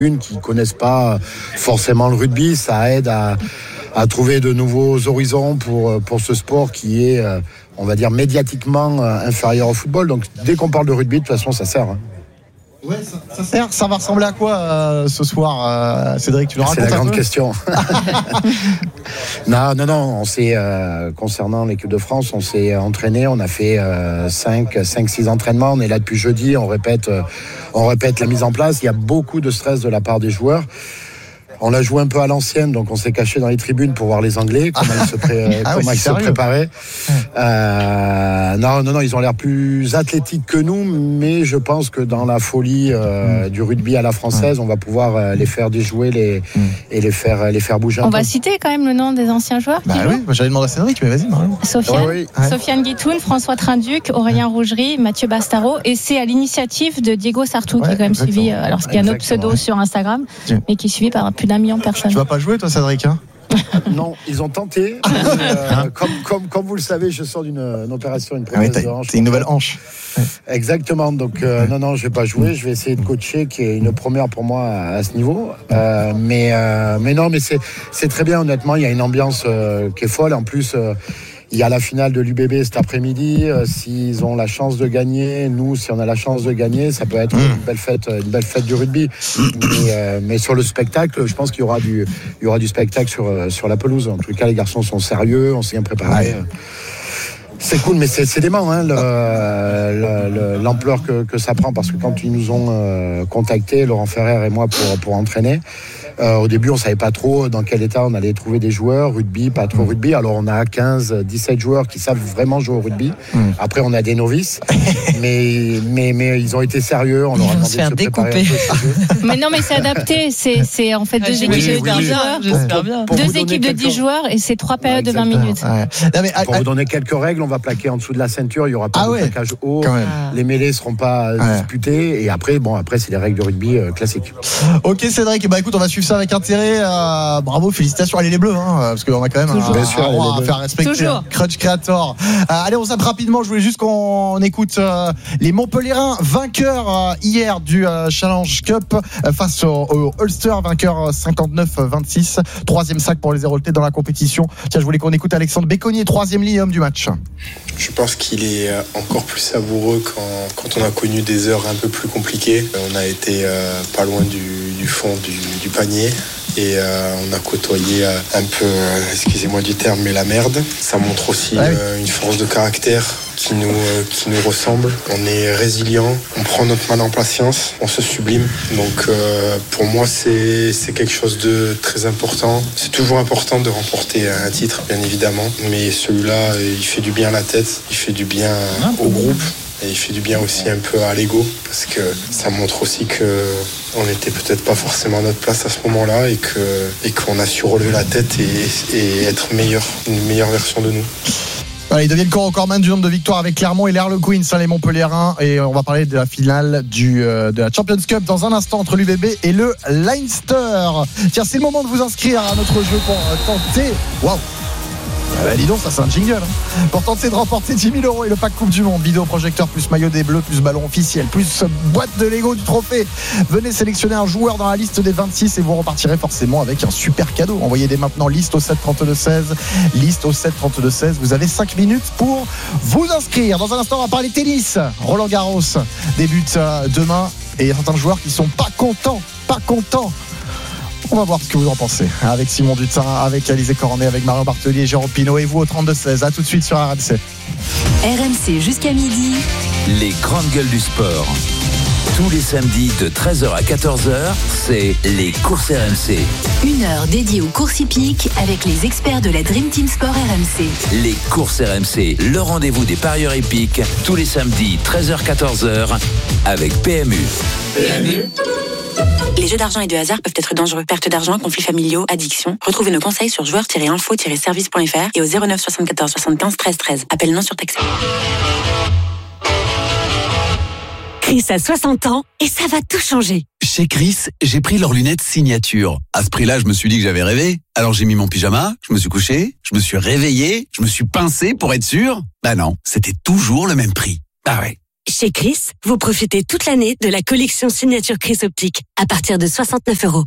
qui connaissent pas forcément le rugby, ça aide à trouver de nouveaux horizons pour ce sport qui est, on va dire, médiatiquement inférieur au football. Donc dès qu'on parle de rugby, de toute façon, ça sert. Ouais, ça sert. Ça va ressembler à quoi ce soir, Cédric? Tu nous racontes? C'est la un grande peu question. Non. On s'est, concernant l'équipe de France, on s'est entraîné. On a fait 5-6 entraînements. On est là depuis jeudi. On répète la mise en place. Il y a beaucoup de stress de la part des joueurs. On a joué un peu à l'ancienne, donc on s'est caché dans les tribunes pour voir les Anglais, comment ils se préparaient. Non, ils ont l'air plus athlétiques que nous, mais je pense que dans la folie du rugby à la française, on va pouvoir les faire déjouer et les faire bouger un peu. On va citer quand même le nom des anciens joueurs. Oui, j'allais demander à Cédric, mais vas-y, Marion. Sofiane Guitoun, François Trinduc, Aurélien Rougerie, Mathieu Bastaro, et c'est à l'initiative de Diego Sartou, qui est quand même suivi, alors qu'il y a un autre pseudo sur Instagram, mais qui est suivi par plus d'1 million de personnes. Tu vas pas jouer, toi, Cédric, hein? Non, ils ont tenté. Comme vous le savez, je sors d'une opération, une prothèse de hanche. C'est une nouvelle hanche. Exactement. Donc non, je vais pas jouer. Je vais essayer de coacher, qui est une première pour moi à ce niveau. Mais c'est très bien. Honnêtement, il y a une ambiance qui est folle. En plus. Il y a la finale de l'UBB cet après-midi. S'ils ont la chance de gagner, nous, si on a la chance de gagner, ça peut être une belle fête du rugby. Mais sur le spectacle, je pense qu'il y aura du spectacle sur la pelouse. En tout cas, les garçons sont sérieux, on s'est bien préparé. C'est cool, mais c'est dément, hein, l'ampleur que ça prend, parce que quand ils nous ont contactés, Laurent Ferrer et moi, pour entraîner, au début, on savait pas trop dans quel état on allait trouver des joueurs, rugby, pas trop rugby. Alors, on a 15-17 joueurs qui savent vraiment jouer au rugby. Après, on a des novices, mais ils ont été sérieux. On leur a demandé de se préparer. Mais non, mais c'est adapté. C'est en fait deux équipes de 10 joueurs. Deux équipes de 10 joueurs et c'est 3 périodes de 20 minutes. Pour vous donner quelques règles, on va plaquer en dessous de la ceinture. Il y aura pas de plaquage haut. Les mêlées seront pas disputées. Et après, c'est les règles de rugby classiques. Ok, Cédric. Écoute, on va suivre ça avec intérêt. Bravo, félicitations. Allez les Bleus, parce qu'on a quand même à faire respecter. Crunch Creator. Allez, on zappe rapidement. Je voulais juste qu'on écoute les Montpelliérains, vainqueurs hier du Challenge Cup face au Ulster, vainqueur 59-26. 3e sac pour les Héroltais dans la compétition. Tiens, je voulais qu'on écoute Alexandre Béconnier, 3e ligne homme du match. Je pense qu'il est encore plus savoureux quand on a connu des heures un peu plus compliquées. On a été pas loin du fond du panier. Et on a côtoyé un peu, excusez-moi du terme, mais la merde. Ça montre aussi une force de caractère qui nous ressemble. On est résilient, on prend notre mal en patience, on se sublime. Donc pour moi, c'est quelque chose de très important. C'est toujours important de remporter un titre, bien évidemment. Mais celui-là, il fait du bien à la tête, il fait du bien au groupe. Et il fait du bien aussi un peu à l'ego, parce que ça montre aussi qu'on n'était peut-être pas forcément à notre place à ce moment-là et qu'on a su relever la tête et être une meilleure version de nous. Voilà, ils deviennent corps-man du nombre de victoires avec Clermont et les Harlequins, les Montpelliérains. Et on va parler de la finale de la Champions Cup dans un instant entre l'UBB et le Leinster. Tiens, c'est le moment de vous inscrire à notre jeu pour tenter... Waouh! Dis donc, ça c'est un jingle, pour tenter de remporter 10 000 € et le pack Coupe du Monde, vidéoprojecteur plus maillot des Bleus plus ballon officiel plus boîte de Lego du trophée. Venez sélectionner un joueur dans la liste des 26 et vous repartirez forcément avec un super cadeau. Envoyez dès maintenant liste au 732-16, liste au 732-16. Vous avez 5 minutes pour vous inscrire. Dans un instant, on va parler tennis. Roland Garros débute demain et il y a certains joueurs qui sont pas contents. On va voir ce que vous en pensez avec Simon Dutin, avec Alizé Cornet, avec Marion Bartoli et Jérôme Pinault et vous au 32-16. A tout de suite sur RMC. RMC jusqu'à midi. Les grandes gueules du sport. Tous les samedis de 13h à 14h, c'est les courses RMC. 1 heure dédiée aux courses hippiques avec les experts de la Dream Team Sport RMC. Les courses RMC, le rendez-vous des parieurs hippiques, tous les samedis 13h-14h avec PMU. Les jeux d'argent et de hasard peuvent être dangereux. Perte d'argent, conflits familiaux, addiction. Retrouvez nos conseils sur joueurs-info-service.fr et au 09 74 75 13 13. Appel non surtaxé. Chris a 60 ans et ça va tout changer. Chez Chris, j'ai pris leurs lunettes signature. À ce prix-là, je me suis dit que j'avais rêvé. Alors j'ai mis mon pyjama, je me suis couché, je me suis réveillé, je me suis pincé pour être sûr. Bah non, c'était toujours le même prix. Ah ouais. Chez Chris, vous profitez toute l'année de la collection signature Chris Optique à partir de 69 €.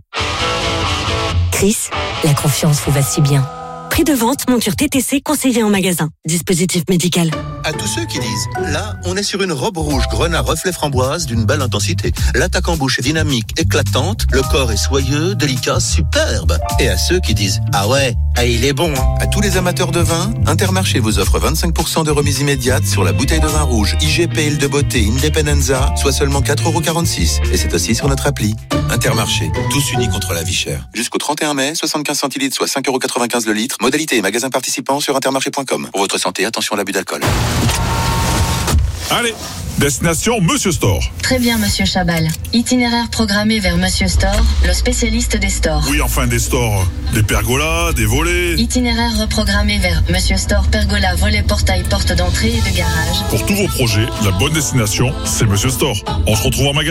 Chris, la confiance vous va si bien. Prix de vente, monture TTC conseillée en magasin. Dispositif médical. À tous ceux qui disent, là, on est sur une robe rouge grenat reflet framboise d'une belle intensité. L'attaque en bouche est dynamique, éclatante, le corps est soyeux, délicat, superbe. Et à ceux qui disent, ah ouais, il est bon. À tous les amateurs de vin, Intermarché vous offre 25% de remise immédiate sur la bouteille de vin rouge IGP Île de Beauté Independenza, soit seulement 4,46 €. Et c'est aussi sur notre appli. Intermarché, tous unis contre la vie chère. Jusqu'au 31 mai, 75 centilitres, soit 5,95 € le litre. Modalité et magasins participants sur intermarché.com. Pour votre santé, attention à l'abus d'alcool. Allez, destination Monsieur Store. Très bien, Monsieur Chabal. Itinéraire programmé vers Monsieur Store, le spécialiste des stores. Oui, enfin des stores. Des pergolas, des volets. Itinéraire reprogrammé vers Monsieur Store, pergola, volet, portail, porte d'entrée et de garage. Pour tous vos projets, la bonne destination, c'est Monsieur Store. On se retrouve en magasin ?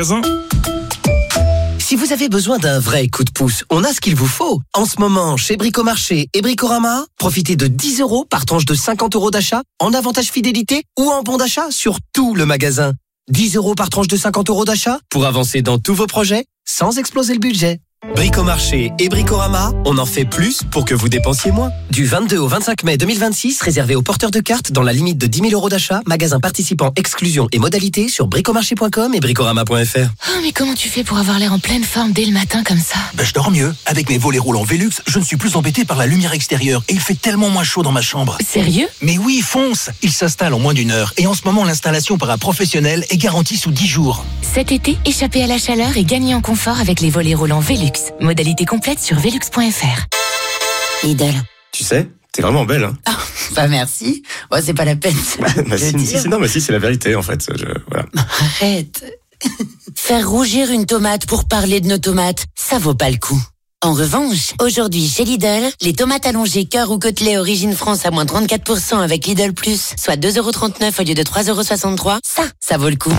Si vous avez besoin d'un vrai coup de pouce, on a ce qu'il vous faut. En ce moment, chez Bricomarché et Bricorama, profitez de 10 € par tranche de 50 € d'achat, en avantage fidélité ou en bon d'achat sur tout le magasin. 10 € par tranche de 50 € d'achat pour avancer dans tous vos projets sans exploser le budget. Bricomarché et Bricorama, on en fait plus pour que vous dépensiez moins. Du 22 au 25 mai 2026, réservé aux porteurs de cartes dans la limite de 10 000 € d'achat, magasin participant, exclusion et modalités sur bricomarché.com et bricorama.fr. Oh, mais comment tu fais pour avoir l'air en pleine forme dès le matin comme ça ? Je dors mieux. Avec mes volets roulants Velux, je ne suis plus embêté par la lumière extérieure et il fait tellement moins chaud dans ma chambre. Sérieux ? Mais oui, fonce. Il s'installe en moins d'1 heure et en ce moment, l'installation par un professionnel est garantie sous 10 jours. Cet été, échappez à la chaleur et gagnez en confort avec les volets roulants Velux. Modalité complète sur velux.fr. Lidl. Tu sais, t'es vraiment belle, hein. Ah, bah merci. Ouais, c'est pas la peine. Si, c'est la vérité, en fait. Voilà. Arrête. Faire rougir une tomate pour parler de nos tomates, ça vaut pas le coup. En revanche, aujourd'hui chez Lidl, les tomates allongées cœur ou côtelets origine France à moins 34% avec Lidl Plus, soit 2,39 € au lieu de 3,63 €, ça vaut le coup.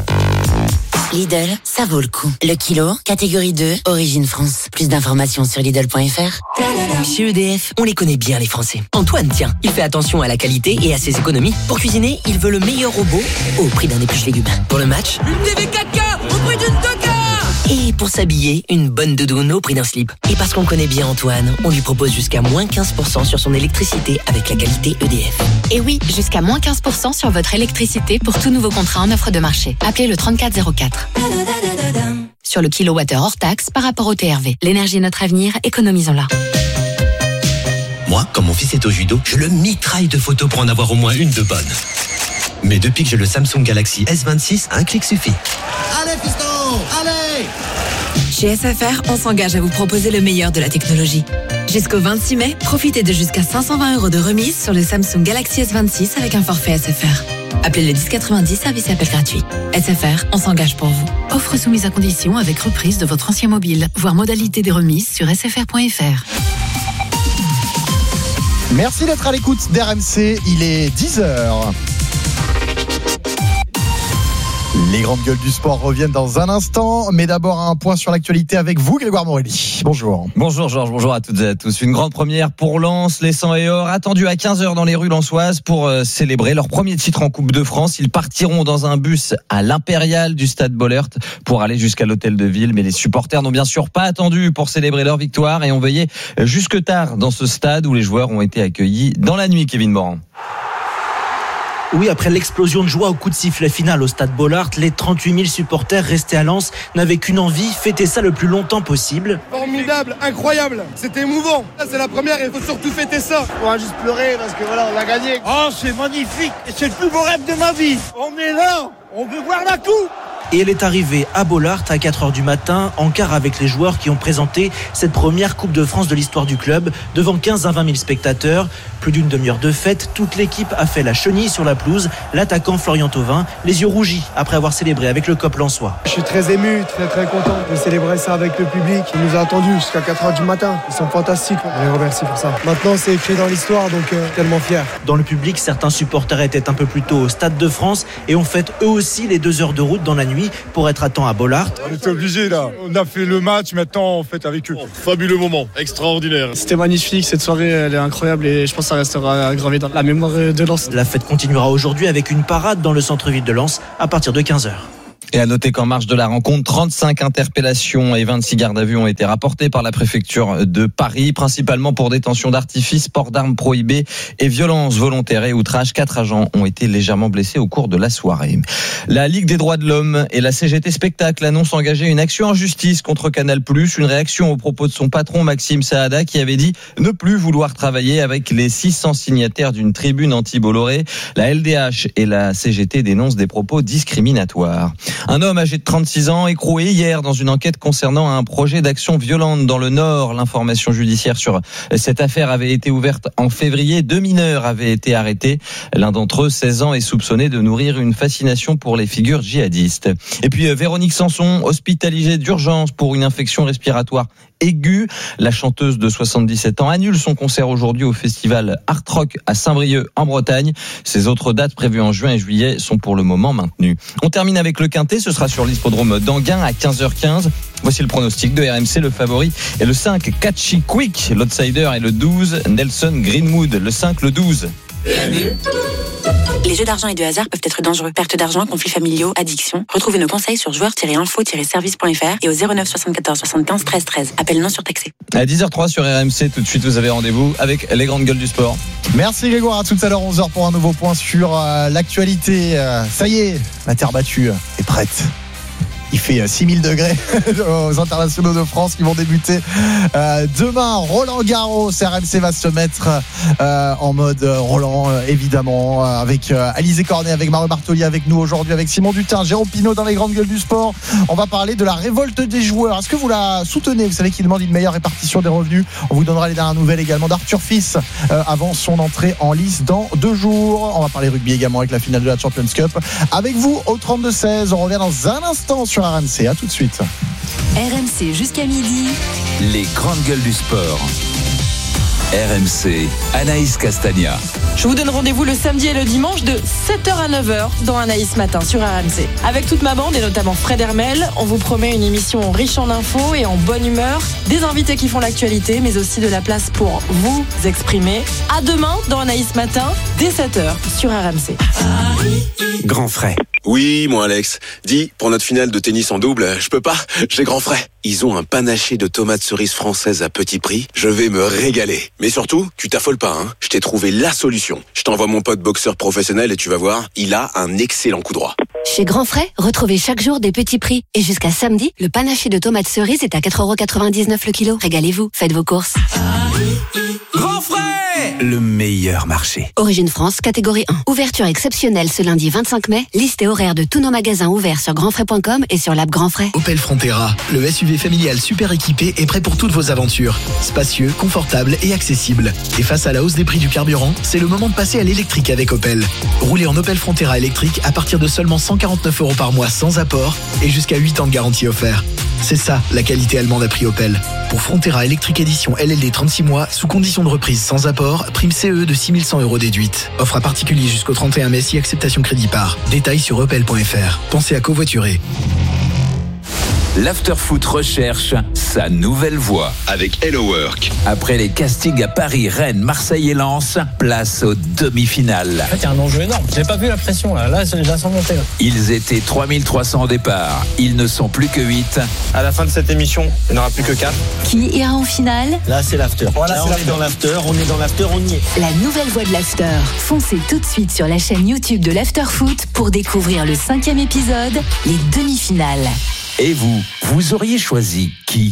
Lidl, ça vaut le coup. Le kilo, catégorie 2, origine France. Plus d'informations sur Lidl.fr. Chez EDF, on les connaît bien les Français. Antoine, tiens, il fait attention à la qualité et à ses économies. Pour cuisiner, il veut le meilleur robot au prix d'un épluche légumes. Pour le match, une TV 4K au prix d'une 2K. Et pour s'habiller, une bonne doudoune au prix d'un slip. Et parce qu'on connaît bien Antoine, on lui propose jusqu'à moins 15% sur son électricité avec la qualité EDF. Et oui, jusqu'à moins 15% sur votre électricité pour tout nouveau contrat en offre de marché. Appelez le 3404. Sur le kilowattheure hors taxe par rapport au TRV. L'énergie est notre avenir, économisons-la. Moi, quand mon fils est au judo, je le mitraille de photos pour en avoir au moins une de bonne. Mais depuis que j'ai le Samsung Galaxy S26, un clic suffit. Allez, fiston, allez! Chez SFR, on s'engage à vous proposer le meilleur de la technologie. Jusqu'au 26 mai, profitez de jusqu'à 520 € de remise sur le Samsung Galaxy S26 avec un forfait SFR. Appelez le 1090, service appel gratuit. SFR, on s'engage pour vous. Offre soumise à condition avec reprise de votre ancien mobile. Voir modalité des remises sur sfr.fr. Merci d'être à l'écoute d'RMC, il est 10h. Les grandes gueules du sport reviennent dans un instant, mais d'abord un point sur l'actualité avec vous, Grégoire Morelli. Bonjour. Bonjour Georges, bonjour à toutes et à tous. Une grande première pour Lens, les 100 et or, attendus à 15h dans les rues lensoises pour célébrer leur premier titre en Coupe de France. Ils partiront dans un bus à l'Impérial du stade Bollaert pour aller jusqu'à l'hôtel de ville, mais les supporters n'ont bien sûr pas attendu pour célébrer leur victoire et ont veillé jusque tard dans ce stade où les joueurs ont été accueillis dans la nuit, Kevin Morand. Oui, après l'explosion de joie au coup de sifflet final au stade Bollaert, les 38 000 supporters restés à Lens n'avaient qu'une envie, fêter ça le plus longtemps possible. Formidable, incroyable, c'était émouvant. Là, c'est la première et il faut surtout fêter ça. On va juste pleurer parce que voilà, on a gagné. Oh, c'est magnifique, c'est le plus beau rêve de ma vie. On est là, on veut voir la coupe. Et elle est arrivée à Bollaert à 4h du matin, en quart avec les joueurs qui ont présenté cette première Coupe de France de l'histoire du club, devant 15 à 20 000 spectateurs. Plus d'une demi-heure de fête, toute l'équipe a fait la chenille sur la pelouse. L'attaquant Florian Thauvin, les yeux rougis après avoir célébré avec le COP lensois. Je suis très ému, très content de célébrer ça avec le public. Il nous a attendus jusqu'à 4h du matin. Ils sont fantastiques, on les remercie pour ça. Maintenant, c'est écrit dans l'histoire, donc tellement fier. Dans le public, certains supporters étaient un peu plus tôt au Stade de France et ont fait eux aussi les 2 heures de route dans la nuit nuit pour être à temps à Bollaert. On était obligés là. On a fait le match, maintenant on fête avec eux. Fabuleux moment, extraordinaire. C'était magnifique, cette soirée elle est incroyable et je pense que ça restera gravé dans la mémoire de Lens. La fête continuera aujourd'hui avec une parade dans le centre-ville de Lens à partir de 15h. Et à noter qu'en marge de la rencontre, 35 interpellations et 26 gardes à vue ont été rapportées par la préfecture de Paris, principalement pour détention d'artifices, port d'armes prohibées et violences volontaires et outrage. 4 agents ont été légèrement blessés au cours de la soirée. La Ligue des droits de l'homme et la CGT Spectacle annoncent engager une action en justice contre Canal+, une réaction aux propos de son patron Maxime Saada qui avait dit ne plus vouloir travailler avec les 600 signataires d'une tribune anti-Bolloré. La LDH et la CGT dénoncent des propos discriminatoires. Un homme âgé de 36 ans écroué hier dans une enquête concernant un projet d'action violente dans le Nord. L'information judiciaire sur cette affaire avait été ouverte en février. 2 mineurs avaient été arrêtés. L'un d'entre eux, 16 ans, est soupçonné de nourrir une fascination pour les figures djihadistes. Et puis Véronique Sanson, hospitalisée d'urgence pour une infection respiratoire aiguë. La chanteuse de 77 ans annule son concert aujourd'hui au festival Art Rock à Saint-Brieuc en Bretagne. Ses autres dates prévues en juin et juillet sont pour le moment maintenues. On termine avec le Quintet, ce sera sur l'hippodrome d'Anguin à 15h15. Voici le pronostic de RMC, le favori est le 5 Catchy Quick, l'outsider est le 12 Nelson Greenwood, le 5, le 12. Les jeux d'argent et de hasard peuvent être dangereux. Perte d'argent, conflits familiaux, addiction. Retrouvez nos conseils sur joueurs-info-service.fr et au 09 74 75 13 13. Appel non surtaxé. À 10h03 sur RMC, tout de suite vous avez rendez-vous avec les grandes gueules du sport. Merci Grégoire, à tout à l'heure 11h pour un nouveau point sur l'actualité. Ça y est, la terre battue est prête. Il fait 6000 degrés aux internationaux de France qui vont débuter demain. Roland Garros, RMC va se mettre en mode Roland, évidemment, avec Alizé Cornet, avec Mario Bartoli, avec nous aujourd'hui, avec Simon Dutin, Jérôme Pinault dans les grandes gueules du sport. On va parler de la révolte des joueurs. Est-ce que vous la soutenez? Vous savez qu'il demande une meilleure répartition des revenus. On vous donnera les dernières nouvelles également d'Arthur Fils avant son entrée en lice dans 2 jours. On va parler rugby également avec la finale de la Champions Cup. Avec vous au 32-16, on revient dans un instant sur RMC, à tout de suite. RMC jusqu'à midi. Les grandes gueules du sport. RMC, Anaïs Castagna. Je vous donne rendez-vous le samedi et le dimanche de 7h à 9h dans Anaïs Matin sur RMC. Avec toute ma bande et notamment Fred Hermel, on vous promet une émission riche en infos et en bonne humeur, des invités qui font l'actualité, mais aussi de la place pour vous exprimer. À demain dans Anaïs Matin, dès 7h sur RMC. Grand frais. Oui, mon Alex. Dis, pour notre finale de tennis en double, je peux pas, j'ai grand frais. Ils ont un panaché de tomates cerises françaises à petit prix. Je vais me régaler. Mais surtout, tu t'affoles pas, hein. Je t'ai trouvé la solution. Je t'envoie mon pote boxeur professionnel et tu vas voir, il a un excellent coup droit. Chez Grand Frais, retrouvez chaque jour des petits prix. Et jusqu'à samedi, le panaché de tomates cerises est à 4,99€ le kilo. Régalez-vous, faites vos courses. Grand frais! Le meilleur marché. Origine France, catégorie 1. Ouverture exceptionnelle ce lundi 25 mai. Liste et horaire de tous nos magasins ouverts sur grandfrais.com et sur l'app Grand Frais. Opel Frontera, le SUV familial super équipé est prêt pour toutes vos aventures. Spacieux, confortable et accessible. Et face à la hausse des prix du carburant, c'est le moment de passer à l'électrique avec Opel. Roulez en Opel Frontera électrique à partir de seulement 149€ par mois sans apport et jusqu'à 8 ans de garantie offert. C'est ça, la qualité allemande à prix Opel. Pour Frontera électrique édition LLD 36 mois, sous condition de reprise sans apport, prime CE de 6100€ déduite. Offre à particulier jusqu'au 31 mai si acceptation crédit par. Détails sur opel.fr. Pensez à covoiturer. L'Afterfoot recherche sa nouvelle voix avec Hello Work. Après les castings à Paris, Rennes, Marseille et Lens, place aux demi-finales. En fait, il y a un enjeu énorme. J'ai pas vu la pression là. Là, je la sens monter. Ils étaient 3300 au départ. Ils ne sont plus que 8. À la fin de cette émission, il n'y en aura plus que 4. Qui ira en finale? Là, c'est l'after. Voilà, là, on est dans l'after, on y est. La nouvelle voix de l'after. Foncez tout de suite sur la chaîne YouTube de l'Afterfoot pour découvrir le 5e épisode, les demi-finales. Et vous auriez choisi qui?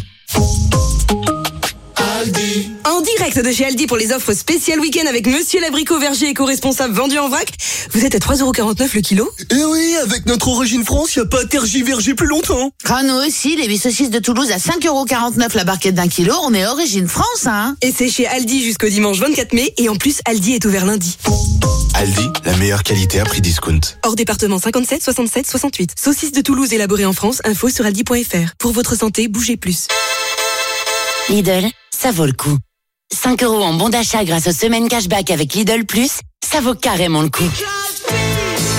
Aldi. En direct de chez Aldi pour les offres spéciales week-end avec Monsieur Labricot, verger éco-responsable vendu en vrac. Vous êtes à 3,49€ le kilo. Et oui, avec notre origine France, il n'y a pas à tergiverger plus longtemps. Nous aussi, les 8 saucisses de Toulouse à 5,49€ la barquette d'1 kilo. On est origine France, hein. Et c'est chez Aldi jusqu'au dimanche 24 mai. Et en plus, Aldi est ouvert lundi. Aldi, la meilleure qualité à prix discount. Hors département 57, 67, 68. Saucisses de Toulouse élaborées en France. Info sur aldi.fr. Pour votre santé, bougez plus. Lidl, ça vaut le coup. 5€ en bon d'achat grâce aux semaines cashback avec Lidl Plus, ça vaut carrément le coup.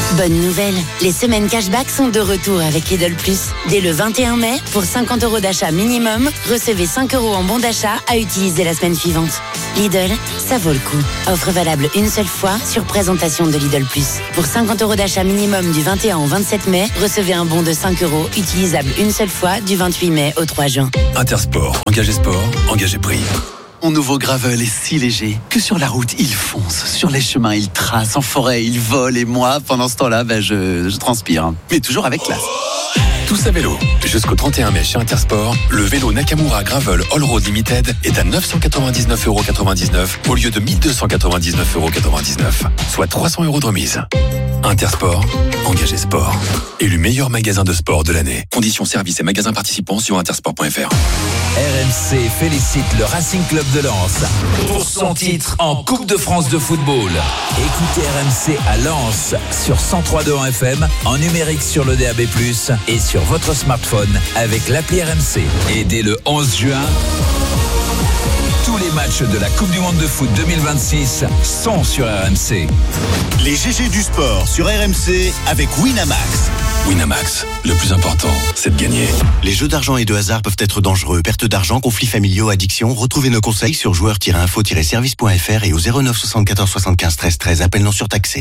Bonne nouvelle, les semaines cashback sont de retour avec Lidl Plus. Dès le 21 mai, pour 50 € d'achat minimum, recevez 5 € en bon d'achat à utiliser la semaine suivante. Lidl, ça vaut le coup. Offre valable une seule fois sur présentation de Lidl Plus. Pour 50 € d'achat minimum du 21 au 27 mai, recevez un bon de 5 € utilisable une seule fois du 28 mai au 3 juin. Intersport, engagé sport, engagé prix. Mon nouveau gravel est si léger que sur la route, il fonce. Sur les chemins, il trace. En forêt, il vole. Et moi, pendant ce temps-là, je transpire. Mais toujours avec classe. Tous à vélo. Jusqu'au 31 mai chez Intersport, le vélo Nakamura Gravel All Road Limited est à 999,99 € au lieu de 1299,99 €, soit 300 € de remise. Intersport, engagé sport. Élu meilleur magasin de sport de l'année. Conditions, services et magasins participants sur intersport.fr. RMC félicite le Racing Club de Lens pour son titre en Coupe de France de football. Écoutez RMC à Lens sur 103.2 en FM, en numérique sur le DAB+, et sur votre smartphone avec l'appli RMC. Et dès le 11 juin, tous les matchs de la Coupe du Monde de foot 2026 sont sur RMC. Les GG du sport sur RMC avec Winamax. Winamax, le plus important, c'est de gagner. Les jeux d'argent et de hasard peuvent être dangereux. Perte d'argent, conflits familiaux, addiction. Retrouvez nos conseils sur joueurs-info-service.fr et au 09 74 75 13 13. Appel non surtaxé.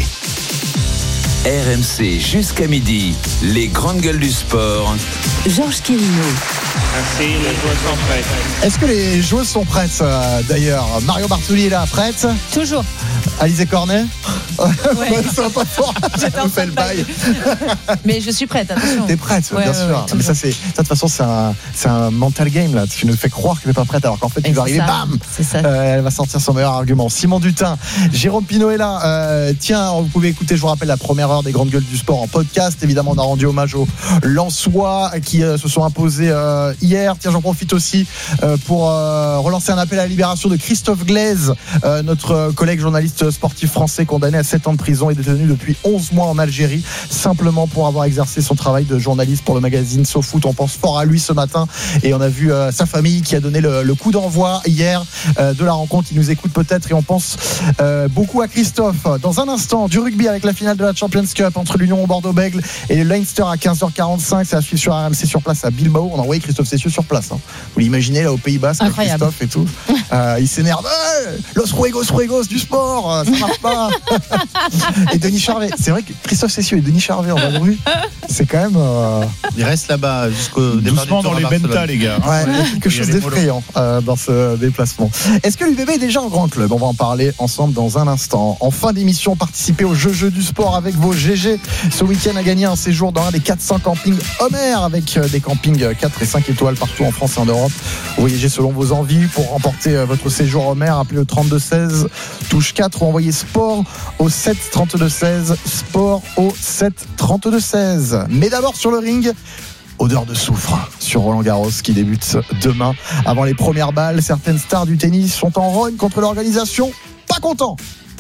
RMC jusqu'à midi, les grandes gueules du sport. Georges Quirino. Merci, les joueurs sont prêts. Est-ce que les joueuses sont prêtes d'ailleurs? Mario Bartoli est là, prête? Toujours. Alizé Cornet? Ouais. Ça va pas fort. J'étais en fait le bail. Mais je suis prête, attention. T'es prête, bien sûr. Mais ça, de toute façon, c'est un mental game là. Tu nous fais croire que t'es pas prête alors qu'en fait tu vas arriver, bam. C'est ça. Elle va sortir son meilleur argument. Simon Dutin, Jérôme Pinault est là. Tiens, vous pouvez écouter, je vous rappelle, la première heure des grandes gueules du sport en podcast. Évidemment, on a rendu hommage aux Lensois qui se sont imposés hier. Tiens, j'en profite aussi pour relancer un appel à la libération de Christophe Glaise, notre collègue journaliste sportif français condamné à 7 ans de prison et détenu depuis 11 mois en Algérie, simplement pour avoir exercé son travail de journaliste pour le magazine SoFoot. On pense fort à lui ce matin et on a vu sa famille qui a donné le coup d'envoi hier de la rencontre. Il nous écoute peut-être et on pense beaucoup à Christophe. Dans un instant, du rugby avec la finale de la Champions Cup entre l'Union Bordeaux-Bègles et le Leinster à 15h45. C'est à suivre sur RMC sur place à Bilbao. On a envoyé Christophe Cessieux sur place. Vous l'imaginez là au Pays Basque, Christophe et tout. Il s'énerve. Los Ruegos du sport, ça marche pas. Et Denis Charvet, c'est vrai que Christophe Cessieux et Denis Charvet en rue, c'est quand même. Il reste là-bas jusqu'au départ. Doucement dans les Benta, les gars. Ouais, il y a quelque chose d'effrayant dans ce déplacement. Est-ce que l'UBB est déjà un grand club? On va en parler ensemble dans un instant. En fin d'émission, participez au jeu du sport avec vos GG. Ce week-end a gagné un séjour dans un des 400 campings Homer avec des campings 4 et 5 étoiles partout en France et en Europe. Vous voyagez selon vos envies pour remporter votre séjour Homer. Appelez le 3216 touche 4 ou envoyez sport au 7 32 16, sport au 7 32 16. Mais d'abord sur le ring, odeur de soufre sur Roland-Garros qui débute demain. Avant les premières balles, certaines stars du tennis sont en rogne contre l'organisation. Pas content.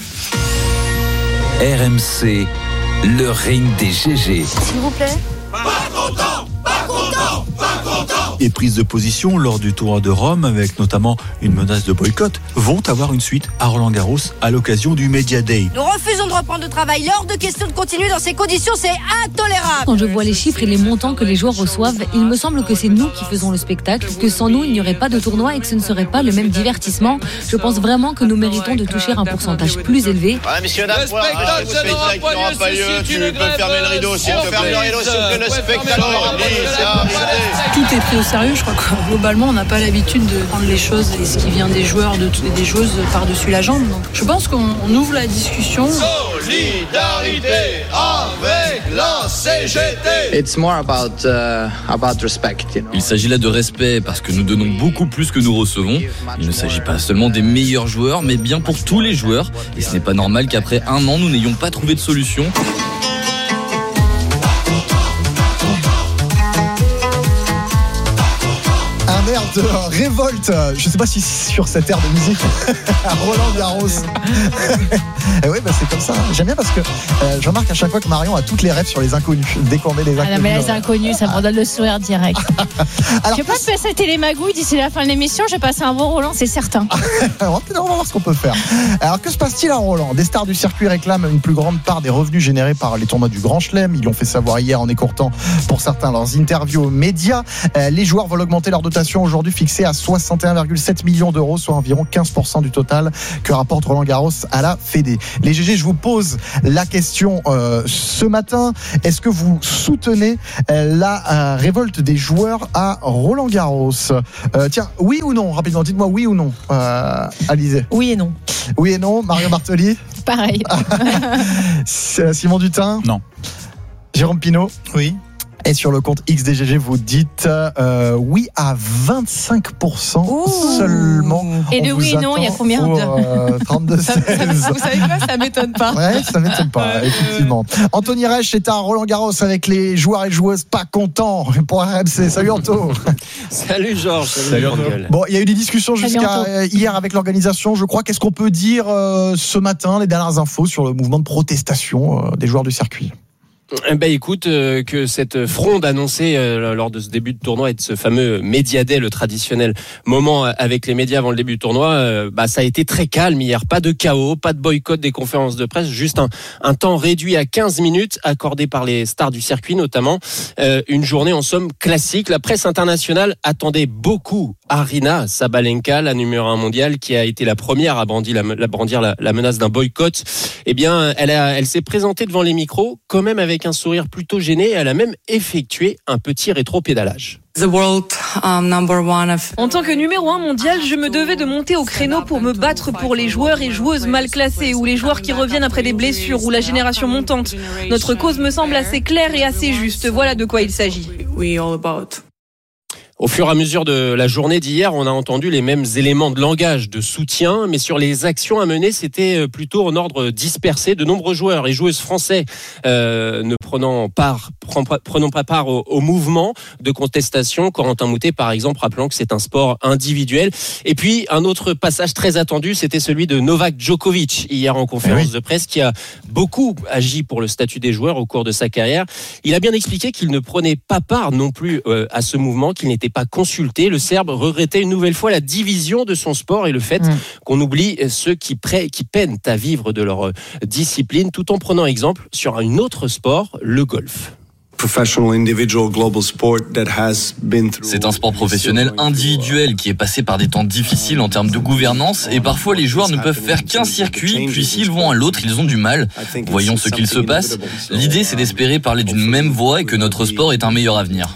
RMC, le ring des GG. S'il vous plaît. Pas content, pas content, pas content. Les prises de position lors du tournoi de Rome, avec notamment une menace de boycott, vont avoir une suite à Roland-Garros à l'occasion du Media Day. Nous refusons de reprendre le travail. Hors de question de continuer dans ces conditions, c'est intolérable. Quand je vois les chiffres et les montants que les joueurs reçoivent, il me semble que c'est nous qui faisons le spectacle, que sans nous, il n'y aurait pas de tournoi et que ce ne serait pas le même divertissement. Je pense vraiment que nous méritons de toucher un pourcentage plus élevé. Voilà, messieurs, dames, le spectacle, ça n'aura pas lieu. Tu peux fermer le rideau, s'il te plaît. Le spectacle n'aura pas lieu. Tout est pris au sérieux, je crois que globalement on n'a pas l'habitude de prendre les choses et ce qui vient des joueurs des joueuses par-dessus la jambe. Donc, je pense qu'on ouvre la discussion. Solidarité avec la CGT. It's more about respect. Il s'agit là de respect parce que nous donnons beaucoup plus que nous recevons. Il ne s'agit pas seulement des meilleurs joueurs, mais bien pour tous les joueurs. Et ce n'est pas normal qu'après un an, nous n'ayons pas trouvé de solution. Un air de révolte, je ne sais pas si sur cette air de musique à Roland-Garros Et oui, c'est comme ça. J'aime bien parce que je remarque à chaque fois que Marion a toutes les rêves sur les inconnus. Dès qu'on met les inconnus. Ah non, mais les inconnus, ça me redonne le sourire direct. Alors, je vais pas te passer télémagouille d'ici la fin de l'émission. Je vais passer un bon Roland, c'est certain. On va voir ce qu'on peut faire. Alors, que se passe-t-il à Roland ? Des stars du circuit réclament une plus grande part des revenus générés par les tournois du Grand Chelem. Ils l'ont fait savoir hier en écourtant pour certains leurs interviews aux médias. Les joueurs veulent augmenter leur dotation aujourd'hui fixée à 61,7 millions d'euros, soit environ 15% du total que rapporte Roland Garros à la Fédé. Les GG, je vous pose la question ce matin. Est-ce que vous soutenez la révolte des joueurs à Roland Garros ? Tiens, oui ou non ? Rapidement, dites-moi oui ou non, Alizé. Oui et non. Oui et non. Mario Bartoli ? Pareil. Simon Dutin ? Non. Jérôme Pinault ? Oui. Et sur le compte XDGG, vous dites oui à 25% seulement. Et de oui et non, il y a combien de 32-16. Vous savez quoi, ça m'étonne pas. Ouais, ça m'étonne pas, effectivement. Anthony Reich est à Roland Garros avec les joueurs et joueuses pas contents pour RMC. Salut Anto. Salut Georges. Salut Anto. Bon, il y a eu des discussions jusqu'à hier avec l'organisation, je crois. Qu'est-ce qu'on peut dire ce matin, les dernières infos sur le mouvement de protestation des joueurs du circuit ? Écoute, que cette fronde annoncée lors de ce début de tournoi et de ce fameux Media Day, le traditionnel moment avec les médias avant le début du tournoi, ça a été très calme hier. Pas de chaos, pas de boycott des conférences de presse, juste un temps réduit à 15 minutes accordé par les stars du circuit notamment. Une journée en somme classique. La presse internationale attendait beaucoup Aryna Sabalenka, la numéro 1 mondiale, qui a été la première à brandir la menace d'un boycott. Eh bien, elle s'est présentée devant les micros quand même avec un sourire plutôt gêné. Elle a même effectué un petit rétro-pédalage. En tant que numéro 1 mondial, je me devais de monter au créneau pour me battre pour les joueurs et joueuses mal classés ou les joueurs qui reviennent après des blessures ou la génération montante. Notre cause me semble assez claire et assez juste. Voilà de quoi il s'agit. Au fur et à mesure de la journée d'hier, on a entendu les mêmes éléments de langage, de soutien, mais sur les actions à mener, c'était plutôt en ordre dispersé. De nombreux joueurs et joueuses français ne prenant pas part au mouvement de contestation. Corentin Moutet, par exemple, rappelant que c'est un sport individuel. Et puis, un autre passage très attendu, c'était celui de Novak Djokovic, hier en conférence de presse, qui a beaucoup agi pour le statut des joueurs au cours de sa carrière. Il a bien expliqué qu'il ne prenait pas part non plus à ce mouvement, qu'il n'était pas consulté. Le Serbe regrettait une nouvelle fois la division de son sport et le fait qu'on oublie ceux qui peinent à vivre de leur discipline, tout en prenant exemple sur un autre sport, le golf. C'est un sport professionnel individuel qui est passé par des temps difficiles en termes de gouvernance et parfois les joueurs ne peuvent faire qu'un circuit puis s'ils vont à l'autre ils ont du mal. Voyons ce qu'il se passe. L'idée c'est d'espérer parler d'une même voix et que notre sport ait un meilleur avenir.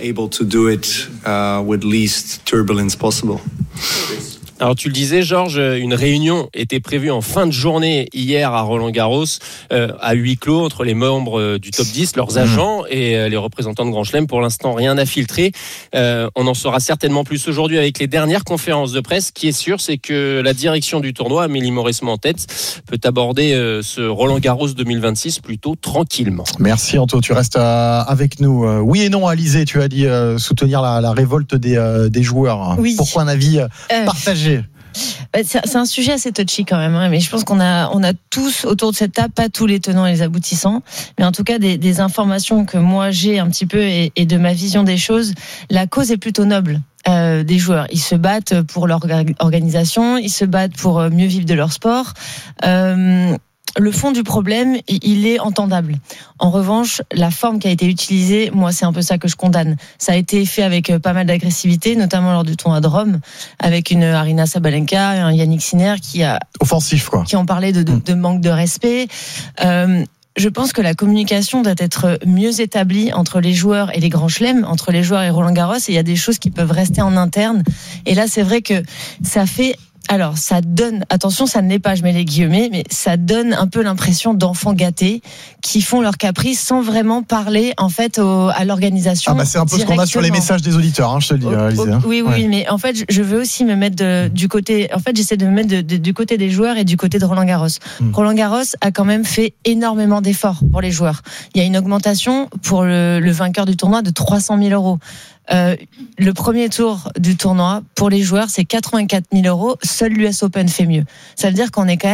Alors tu le disais Georges, une réunion était prévue en fin de journée hier à Roland-Garros à huis clos entre les membres du top 10, leurs agents et les représentants de Grand Chelem. Pour l'instant rien n'a filtré. On en saura certainement plus aujourd'hui avec les dernières conférences de presse. Ce qui est sûr, c'est que la direction du tournoi, Amélie Mauresmo en tête, peut aborder ce Roland-Garros 2026 plutôt tranquillement. Merci Anto, tu restes avec nous. Oui et non Alizé, tu as dit soutenir la révolte des joueurs. Oui. Pourquoi un avis partagé? C'est un sujet assez touchy quand même, mais je pense qu'on a tous autour de cette table, pas tous les tenants et les aboutissants, mais en tout cas des informations que moi j'ai un petit peu et de ma vision des choses. La cause est plutôt noble. Des joueurs, ils se battent pour leur organisation, ils se battent pour mieux vivre de leur sport. Le fond du problème, il est entendable. En revanche, la forme qui a été utilisée, moi, c'est un peu ça que je condamne. Ça a été fait avec pas mal d'agressivité, notamment lors du tournoi de Rome, avec une Aryna Sabalenka, un Yannick Sinner qui a offensif quoi, qui ont parlé de manque de respect. Je pense que la communication doit être mieux établie entre les joueurs et les grands chelems, entre les joueurs et Roland-Garros. Et il y a des choses qui peuvent rester en interne. Et là, c'est vrai que ça fait. Alors, ça donne, attention, ça ne l'est pas, je mets les guillemets, mais ça donne un peu l'impression d'enfants gâtés qui font leur caprice sans vraiment parler, en fait, à l'organisation. C'est un peu ce qu'on a sur les messages des auditeurs, je te le dis, Alizé. Oui, mais en fait, je veux aussi me mettre du côté, en fait, j'essaie de me mettre du côté des joueurs et du côté de Roland-Garros. Roland-Garros a quand même fait énormément d'efforts pour les joueurs. Il y a une augmentation pour le vainqueur du tournoi de 300 000 €. Le premier tour du tournoi pour les joueurs c'est 84 000 €. Seul l'US Open fait mieux. Ça veut dire qu'on est quand même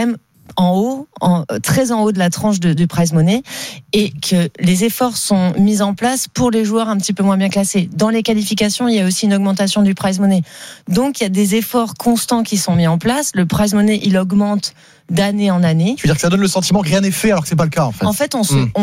très en haut de la tranche du prize money, et que les efforts sont mis en place pour les joueurs un petit peu moins bien classés. Dans les qualifications, il y a aussi une augmentation du prize money. Donc il y a des efforts constants qui sont mis en place. Le prize money, il augmente d'année en année. Tu veux dire que ça donne le sentiment que rien n'est fait alors que c'est pas le cas en fait. En fait,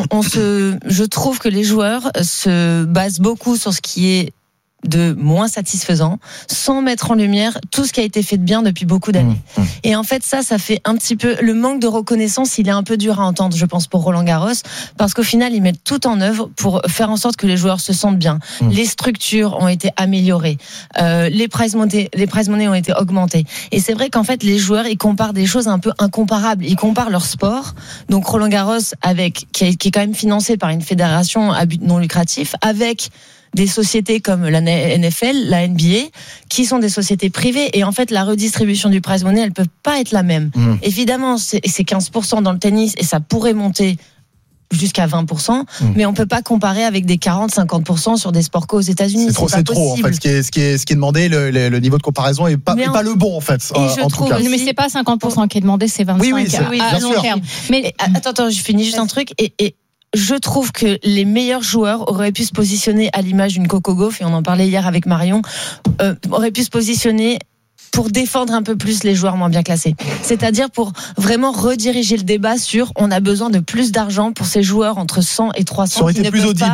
je trouve que les joueurs se basent beaucoup sur ce qui est de moins satisfaisant, sans mettre en lumière tout ce qui a été fait de bien depuis beaucoup d'années. Et en fait, ça fait un petit peu, le manque de reconnaissance, il est un peu dur à entendre, je pense, pour Roland Garros, parce qu'au final, ils mettent tout en œuvre pour faire en sorte que les joueurs se sentent bien. Les structures ont été améliorées, les prize money ont été augmentées. Et c'est vrai qu'en fait, les joueurs, ils comparent des choses un peu incomparables. Ils comparent leur sport, donc Roland Garros, qui est quand même financé par une fédération à but non lucratif, avec des sociétés comme la NFL, la NBA, qui sont des sociétés privées. Et en fait, la redistribution du prize money, elle peut pas être la même. Évidemment, c'est 15% dans le tennis et ça pourrait monter jusqu'à 20%, mais on peut pas comparer avec des 40-50% sur des sports co aux États-Unis. C'est trop en fait. Ce qui est demandé, le niveau de comparaison est pas le bon en fait. En tout cas. Mais c'est pas 50% qui est demandé, c'est 25% à long terme. Mais attends, je finis juste un truc et je trouve que les meilleurs joueurs auraient pu se positionner à l'image d'une Coco Gauff, et on en parlait hier avec Marion, auraient pu se positionner pour défendre un peu plus les joueurs moins bien classés. C'est-à-dire pour vraiment rediriger le débat sur on a besoin de plus d'argent pour ces joueurs entre 100 et 300 qui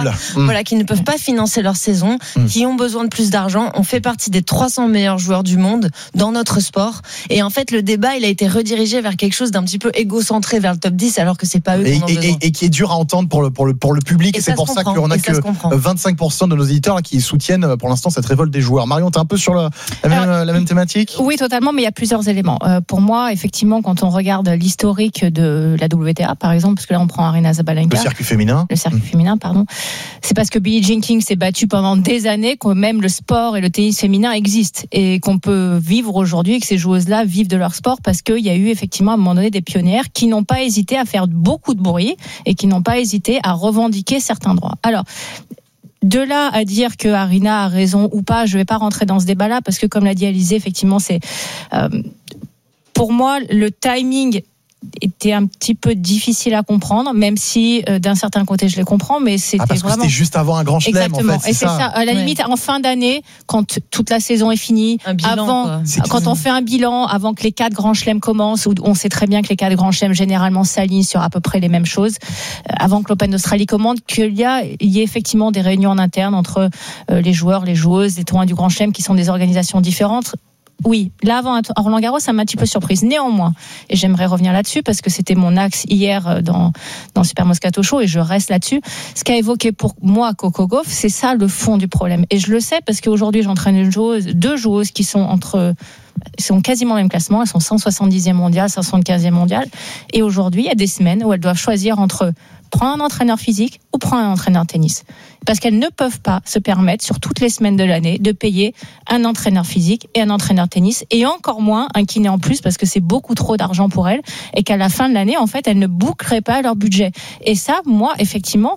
ne peuvent pas financer leur saison, qui ont besoin de plus d'argent. On fait partie des 300 meilleurs joueurs du monde dans notre sport. Et en fait, le débat, il a été redirigé vers quelque chose d'un petit peu égocentré vers le top 10, alors que c'est pas eux qui en ont besoin. Et qui est dur à entendre pour le public. Et c'est pour ça qu'on a que 25% de nos éditeurs là, qui soutiennent pour l'instant cette révolte des joueurs. Marion, t'es un peu sur la même thématique? Oui, totalement, mais il y a plusieurs éléments. Pour moi, effectivement, quand on regarde l'historique de la WTA, par exemple, parce que là, on prend Aryna Sabalenka. Le circuit féminin, pardon. C'est parce que Billie Jean King s'est battue pendant des années que même le sport et le tennis féminin existent et qu'on peut vivre aujourd'hui et que ces joueuses-là vivent de leur sport parce qu'il y a eu effectivement à un moment donné des pionnières qui n'ont pas hésité à faire beaucoup de bruit et qui n'ont pas hésité à revendiquer certains droits. Alors, de là à dire que Aryna a raison ou pas, je vais pas rentrer dans ce débat-là parce que comme l'a dit Alizé, effectivement, c'est pour moi le timing était un petit peu difficile à comprendre, même si d'un certain côté je les comprends, mais c'était parce vraiment que c'était juste avant un grand chelem. Exactement. En fait, et c'est ça. À la limite, en fin d'année, quand toute la saison est finie, quand on fait un bilan, avant que les 4 grands chelems commencent, où on sait très bien que les 4 grands chelems généralement s'alignent sur à peu près les mêmes choses, avant que l'Open d'Australie commence, qu'il y ait effectivement des réunions en interne entre les joueurs, les joueuses, les tournois du grand chelem qui sont des organisations différentes. Oui, là avant Roland Garros, ça m'a un petit peu surprise. Néanmoins, et j'aimerais revenir là-dessus parce que c'était mon axe hier dans Super Moscato Show et je reste là-dessus. Ce qu'a évoqué pour moi Coco Gauff, c'est ça le fond du problème. Et je le sais parce qu'aujourd'hui j'entraîne deux joueuses qui sont sont quasiment au même classement. Elles sont 170e mondiale, 175e mondiale. Et aujourd'hui, il y a des semaines où elles doivent choisir entre prendre un entraîneur physique ou prendre un entraîneur tennis. Parce qu'elles ne peuvent pas se permettre, sur toutes les semaines de l'année, de payer un entraîneur physique et un entraîneur tennis, et encore moins un kiné en plus, parce que c'est beaucoup trop d'argent pour elles, et qu'à la fin de l'année, en fait, elles ne boucleraient pas leur budget. Et ça, moi, effectivement,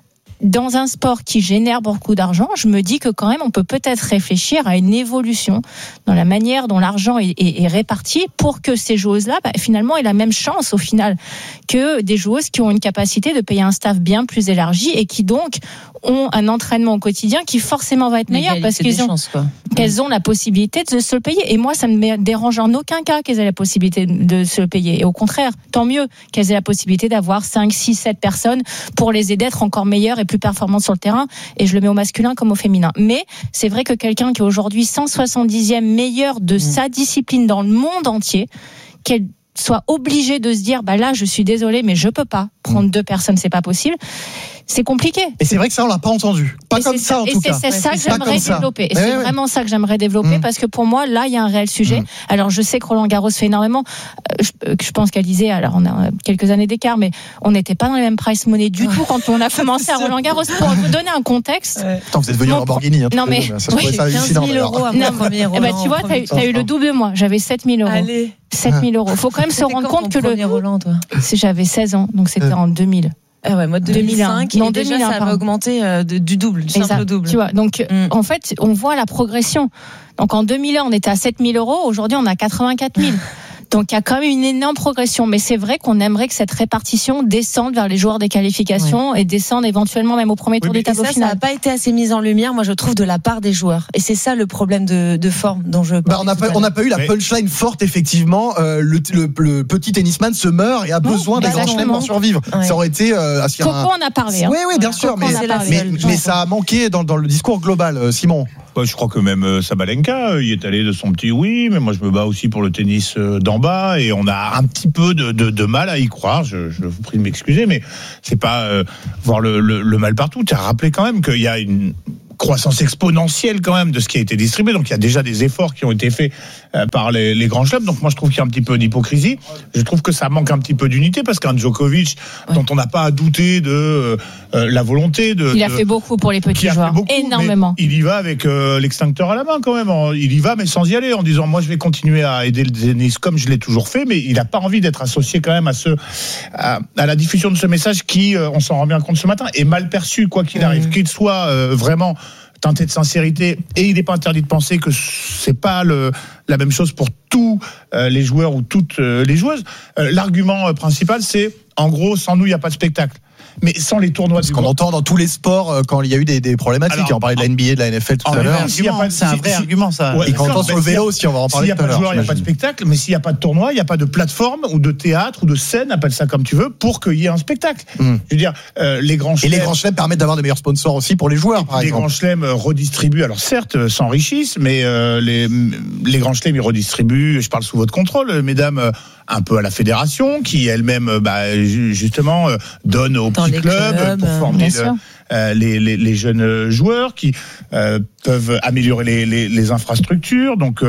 dans un sport qui génère beaucoup d'argent, je me dis que quand même on peut peut-être réfléchir à une évolution dans la manière dont l'argent est réparti pour que ces joueuses-là, finalement, aient la même chance au final que des joueuses qui ont une capacité de payer un staff bien plus élargi et qui donc ont un entraînement au quotidien qui forcément va être meilleur parce qu'elles ont la possibilité de se le payer. Et moi, ça ne me dérange en aucun cas qu'elles aient la possibilité de se le payer. Et au contraire, tant mieux qu'elles aient la possibilité d'avoir 5, 6, 7 personnes pour les aider à être encore meilleures et plus performantes sur le terrain. Et je le mets au masculin comme au féminin. Mais c'est vrai que quelqu'un qui est aujourd'hui 170e meilleur de sa discipline dans le monde entier, qu'elle soit obligée de se dire, là, je suis désolée, mais je peux pas prendre 2 personnes, c'est pas possible. C'est compliqué. Et c'est vrai que ça, on l'a pas entendu. Pas comme ça, en tout cas. Et c'est ça que j'aimerais développer. Et c'est vraiment ça que j'aimerais développer parce que pour moi, là, il y a un réel sujet. Alors, je sais que Roland Garros fait énormément. Je pense qu'Alizé, alors on a quelques années d'écart, mais on n'était pas dans les mêmes price money du tout quand on a commencé à Roland Garros. Pour vous donner un contexte. Attends, vous êtes venu en Lamborghini. Non, mais. 15 000 euros à mon premier Roland. Tu vois, t'as eu le double de moi. J'avais 7 000 euros. Allez. 7 000 euros. Faut quand même se rendre compte que le. Roland, toi. J'avais 16 ans, donc c'était en 2000. Ah ouais, moi 2005 et déjà ça va augmenter du double, du simple double. Tu vois, donc en fait, on voit la progression. Donc en 2001, on était à 7 000 euros, aujourd'hui on a 84 000. Donc il y a quand même une énorme progression, mais c'est vrai qu'on aimerait que cette répartition descende vers les joueurs des qualifications et descende éventuellement même au premier tour du tableau final. Ça n'a pas été assez mis en lumière, moi je trouve, de la part des joueurs. Et c'est ça le problème de forme dont je parle. On n'a pas eu la punchline forte, effectivement. Le petit tennisman se meurt et a besoin des grands chelems pour survivre. Ça aurait été. Coco en a parlé. Oui, bien sûr, mais ça a manqué dans le discours global, Simon. Je crois que même Sabalenka, il est allé de son petit oui, mais moi je me bats aussi pour le tennis d'en bas et on a un petit peu de mal à y croire. Je vous prie de m'excuser, mais c'est pas voir le mal partout. Tu as rappelé quand même qu'il y a une croissance exponentielle quand même de ce qui a été distribué. Donc il y a déjà des efforts qui ont été faits par les grands chelems. Donc moi je trouve qu'il y a un petit peu d'hypocrisie. Je trouve que ça manque un petit peu d'unité parce qu'un Djokovic dont on n'a pas à douter de la volonté de... Il a fait beaucoup pour les petits joueurs, énormément. Il y va avec l'extincteur à la main quand même. Il y va mais sans y aller en disant moi je vais continuer à aider le tennis comme je l'ai toujours fait, mais il n'a pas envie d'être associé quand même à la diffusion de ce message qui, on s'en rend bien compte ce matin, est mal perçu quoi qu'il arrive, qu'il soit vraiment teinté de sincérité, et il n'est pas interdit de penser que c'est pas la même chose pour tous les joueurs ou toutes les joueuses. L'argument principal, c'est en gros, sans nous, il n'y a pas de spectacle. Mais sans les tournois, ce qu'on entend dans tous les sports quand il y a eu des problématiques. Alors, on parlait de la NBA, de la NFL tout à l'heure. C'est un vrai argument, ça. Et quand on entend sur le vélo aussi, on va en parler tout à l'heure. S'il n'y a pas de joueur, il n'y a pas de spectacle. Mais s'il n'y a pas de tournoi, il n'y a pas de plateforme ou de théâtre ou de scène, appelle ça comme tu veux, pour qu'il y ait un spectacle. Je veux dire, les grands chelems. Et les grands chelems permettent d'avoir de meilleurs sponsors aussi pour les joueurs, par exemple. Les grands chelems redistribuent, alors certes, s'enrichissent, mais les grands chelems, ils redistribuent, je parle sous votre contrôle, mesdames, un peu à la fédération, qui elle-même, justement, donne aux petits clubs pour former les jeunes joueurs qui peuvent améliorer les infrastructures. Donc,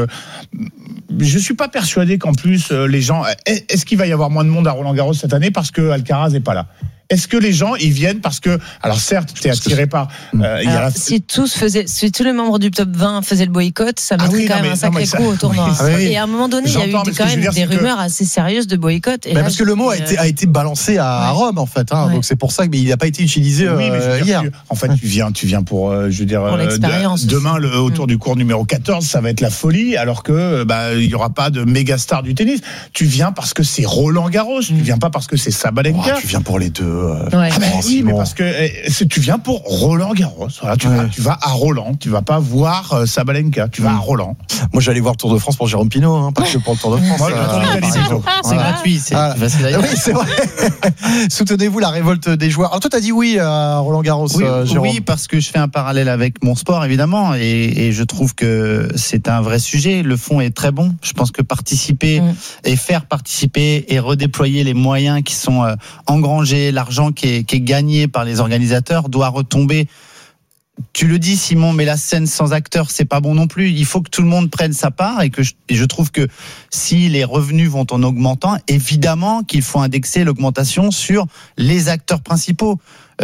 je suis pas persuadé qu'en plus les gens. Est-ce qu'il va y avoir moins de monde à Roland-Garros cette année parce que Alcaraz n'est pas là? Est-ce que les gens ils viennent parce que, alors certes, t'es attiré par. Si tous les membres du top 20 faisaient le boycott, ça mettrait quand même un sacré coup au tournoi. Et à un moment donné, il y a eu quand même des rumeurs assez sérieuses de boycott. Et parce que le mot a été balancé à Rome en fait, donc c'est pour ça qu'il n'a pas été utilisé hier. En fait, tu viens pour, je veux dire, pour l'expérience. Demain, autour du cours numéro 14, ça va être la folie, alors que il y aura pas de méga star du tennis. Tu viens parce que c'est Roland Garros, tu viens pas parce que c'est Sabalenka. Tu viens pour les deux. Oui, mais parce que tu viens pour Roland Garros. Voilà, tu vas à Roland, tu vas pas voir Sabalenka, tu vas à Roland. Moi, j'allais voir le Tour de France pour Jérôme Pinault, pas que pour le Tour de France. C'est gratuit, c'est facile. Oui, c'est vrai. Soutenez-vous la révolte des joueurs. Alors toi, t'as dit oui à Roland Garros, Jérôme. Oui, parce que je fais un parallèle avec mon sport, évidemment, et je trouve que c'est un vrai sujet. Le fond est très bon. Je pense que participer et faire participer et redéployer les moyens qui sont engrangés, l'argent qui est gagné par les organisateurs doit retomber. Tu le dis, Simon, mais la scène sans acteurs, c'est pas bon non plus. Il faut que tout le monde prenne sa part et je trouve que si les revenus vont en augmentant, évidemment qu'il faut indexer l'augmentation sur les acteurs principaux.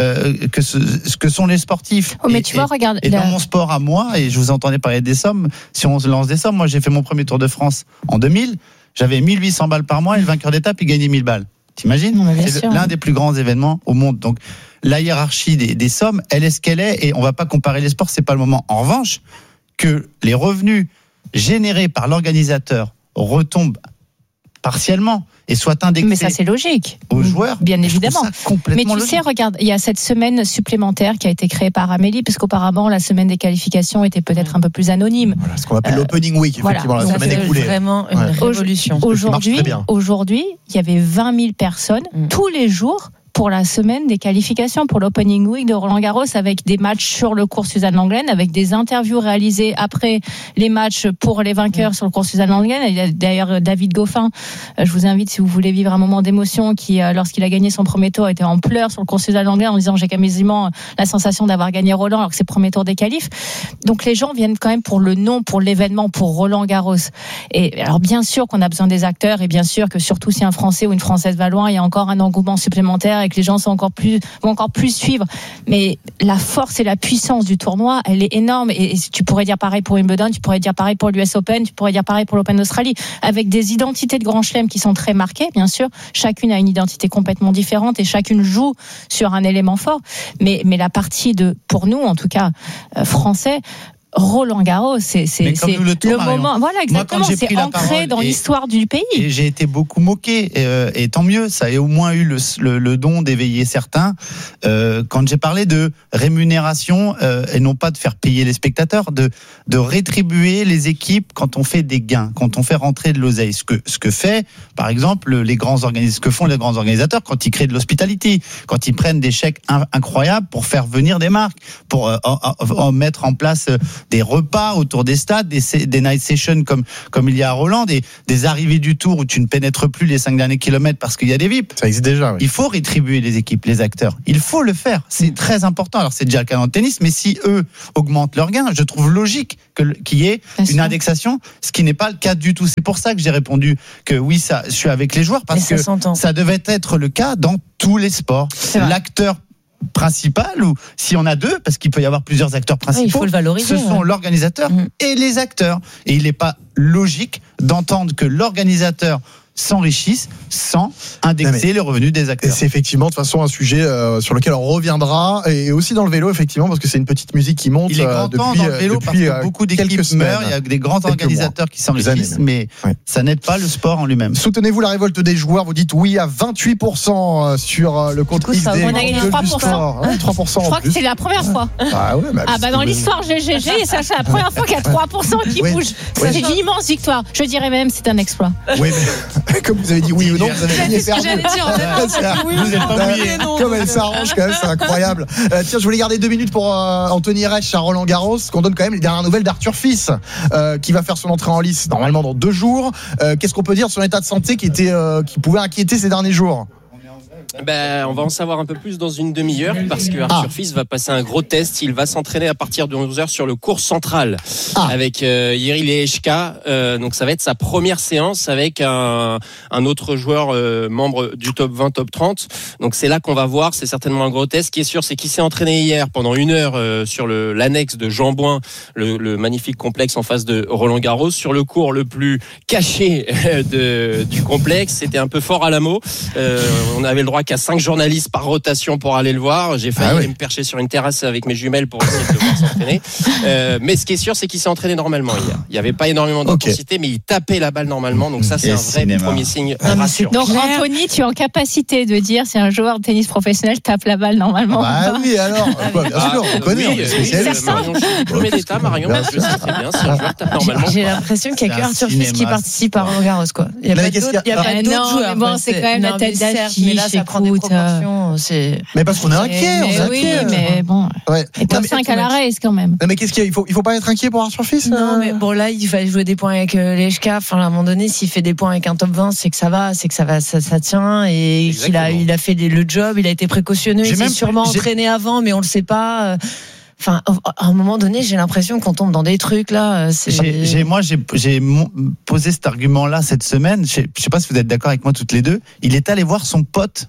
Ce que sont les sportifs. Mais tu vois, regarde. Et dans mon sport à moi, et je vous entendais parler des sommes, si on se lance des sommes, moi j'ai fait mon premier Tour de France en 2000, j'avais 1800 balles par mois et le vainqueur d'étape, il gagnait 1000 balles. T'imagines ? C'est l'un des plus grands événements au monde. Donc, la hiérarchie des sommes, elle est ce qu'elle est, et on va pas comparer les sports, c'est pas le moment. En revanche, que les revenus générés par l'organisateur retombent partiellement et soient indexés. Mais ça, c'est logique. Aux joueurs. Bien évidemment. Mais tu logique. sais, regarde, il y a cette semaine supplémentaire qui a été créée par Amélie, parce qu'auparavant, la semaine des qualifications était peut-être un peu plus anonyme. Voilà, ce qu'on appelle l'opening week, effectivement, la semaine écoulée. C'est vraiment une révolution. Aujourd'hui, il y avait 20 000 personnes tous les jours pour la semaine des qualifications, pour l'opening week de Roland-Garros, avec des matchs sur le cours Suzanne Lenglen, avec des interviews réalisées après les matchs pour les vainqueurs sur le cours Suzanne Lenglen. Il y a d'ailleurs David Goffin, je vous invite si vous voulez vivre un moment d'émotion, qui lorsqu'il a gagné son premier tour était en pleurs sur le cours Suzanne Lenglen en disant j'ai quasiment la sensation d'avoir gagné Roland alors que c'est le premier tour des qualifs. Donc les gens viennent quand même pour le nom, pour l'événement, pour Roland-Garros. Et alors bien sûr qu'on a besoin des acteurs, et bien sûr que surtout si un Français ou une Française va loin, il y a encore un engouement supplémentaire et que les gens vont encore plus suivre. Mais la force et la puissance du tournoi, elle est énorme. Et tu pourrais dire pareil pour Wimbledon, tu pourrais dire pareil pour l'US Open, tu pourrais dire pareil pour l'Open d'Australie, avec des identités de Grand Chelem qui sont très marquées, bien sûr. Chacune a une identité complètement différente et chacune joue sur un élément fort. Mais la partie pour nous, en tout cas, français, Roland Garros, c'est le moment. Voilà, exactement. Moi, c'est ancré dans l'histoire du pays. Et j'ai été beaucoup moqué. Et tant mieux, ça a au moins eu le don d'éveiller certains. Quand j'ai parlé de rémunération et non pas de faire payer les spectateurs, de rétribuer les équipes quand on fait des gains, quand on fait rentrer de l'oseille. Ce que fait, par exemple, ce que font les grands organisateurs quand ils créent de l'hospitality, quand ils prennent des chèques incroyables pour faire venir des marques, pour mettre en place des repas autour des stades, des night sessions comme il y a à Roland, des arrivées du Tour où tu ne pénètres plus les 5 derniers kilomètres parce qu'il y a des VIP. Ça existe déjà. Oui. Il faut rétribuer les équipes, les acteurs. Il faut le faire. C'est très important. Alors c'est déjà le cas dans le tennis, mais si eux augmentent leurs gains, je trouve logique qu'il y ait une indexation, ce qui n'est pas le cas du tout. C'est pour ça que j'ai répondu que oui, je suis avec les joueurs parce que ça devait être le cas dans tous les sports. L'acteur principal, ou si on a deux, parce qu'il peut y avoir plusieurs acteurs principaux, il faut le valoriser, ce sont l'organisateur et les acteurs. Et il n'est pas logique d'entendre que l'organisateur s'enrichissent sans indexer les revenus des acteurs. Et c'est effectivement de toute façon un sujet sur lequel on reviendra, et aussi dans le vélo effectivement, parce que c'est une petite musique qui monte. Il est grand temps dans le vélo parce que beaucoup d'équipes meurent, il y a des grands organisateurs qui s'enrichissent, mais ça n'aide pas le sport en lui-même. Soutenez-vous la révolte des joueurs, vous dites oui à 28% sur le compte XD. On a gagné 3%. 3% Je crois que c'est la première fois. Dans l'histoire GGG, ça c'est la première fois qu'il y a 3% qui bougent. C'est une immense victoire. Je dirais même c'est un exploit. Oui, mais comme vous avez dit oui ou non, vous avez gagné perdu. Vous n'êtes pas mouillé. Comme elle s'arrange quand même, c'est incroyable. Tiens, je voulais garder 2 minutes pour Anthony Reich à Roland Garros, qu'on donne quand même les dernières nouvelles d'Arthur Fils, qui va faire son entrée en lice normalement dans 2 jours. Qu'est-ce qu'on peut dire sur l'état de santé qui pouvait inquiéter ces derniers jours? On va en savoir un peu plus dans une demi-heure parce que Arthur Fils va passer un gros test. Il va s'entraîner à partir de 11h sur le court central avec Jiří Lehečka. Donc ça va être sa première séance avec un autre joueur membre du top 20, top 30. Donc c'est là qu'on va voir. C'est certainement un gros test. Ce qui est sûr, c'est qu'il s'est entraîné hier pendant 1 heure sur l'annexe de Jean-Bouin, le magnifique complexe en face de Roland Garros, sur le court le plus caché du complexe. C'était un peu fort à la mot. On avait le droit qu'à 5 journalistes par rotation pour aller le voir. J'ai failli aller me percher sur une terrasse avec mes jumelles pour essayer de le voir s'entraîner. Mais ce qui est sûr, c'est qu'il s'est entraîné normalement hier. Il n'y avait pas énormément d'intensité, mais il tapait la balle normalement. Donc ça, c'est un vrai premier signe rassurant. Donc Anthony, tu es en capacité de dire si un joueur de tennis professionnel tape la balle normalement. Oui, alors. Bien sûr, on connaît. Marion, je suis diplômé d'État, Marion. Je sais très bien si un joueur tape normalement. J'ai l'impression qu'il n'y a que Arthur Fils qui participe à Roland Garros, quoi. Il n'y a pas d'autres joueurs. Bon, c'est quand même la tête d'affiche. Mais là, ça prend des proportions. Mais parce qu'on est inquiet. Oui, mais bon. Et top 5 à la race quand même. Mais qu'est-ce qu'il y a ? Il faut pas être inquiet pour Arthur Fils ? Non, mais bon, là, il va jouer des points avec Lehečka. Enfin, à un moment donné, s'il fait des points avec un top 20, c'est que ça va, ça tient, et qu'il a fait le job, il a été précautionneux, il s'est sûrement entraîné avant, mais on le sait pas. Enfin, à un moment donné, j'ai l'impression qu'on tombe dans des trucs là. J'ai posé cet argument-là cette semaine. Je sais pas si vous êtes d'accord avec moi toutes les deux. Il est allé voir son pote.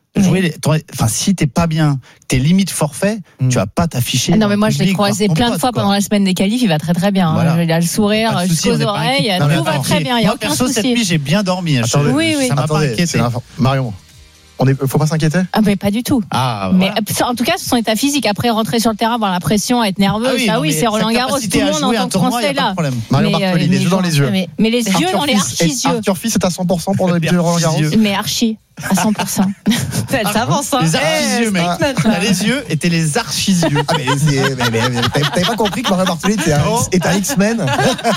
Si t'es pas bien, t'es limite forfait, tu vas pas t'afficher. Non, mais moi je l'ai croisé plein de fois pendant la semaine des qualifs, il va très très bien. Voilà. Il a le sourire jusqu'aux oreilles, tout va très bien, il y a aucun souci. Cette nuit, j'ai bien dormi. Oui. Ça m'a pas inquiété. Marion. Faut pas s'inquiéter ? Mais pas du tout. Mais en tout cas, son état physique. Après, rentrer sur le terrain, avoir la pression, être nerveux, c'est Roland Garros. Tout le monde en tant que Français là. Marion Bartoli, les yeux dans les yeux. Mais les yeux dans les archi-yeux. Arthur Fils est à 100% pour les Roland Garros. Mais archi. À 100%. Elle s'avance, hein. Les archisieux, mec. T'as les yeux et t'es les archisieux. Mais t'avais pas compris que Marion Bartoli est un X-Men.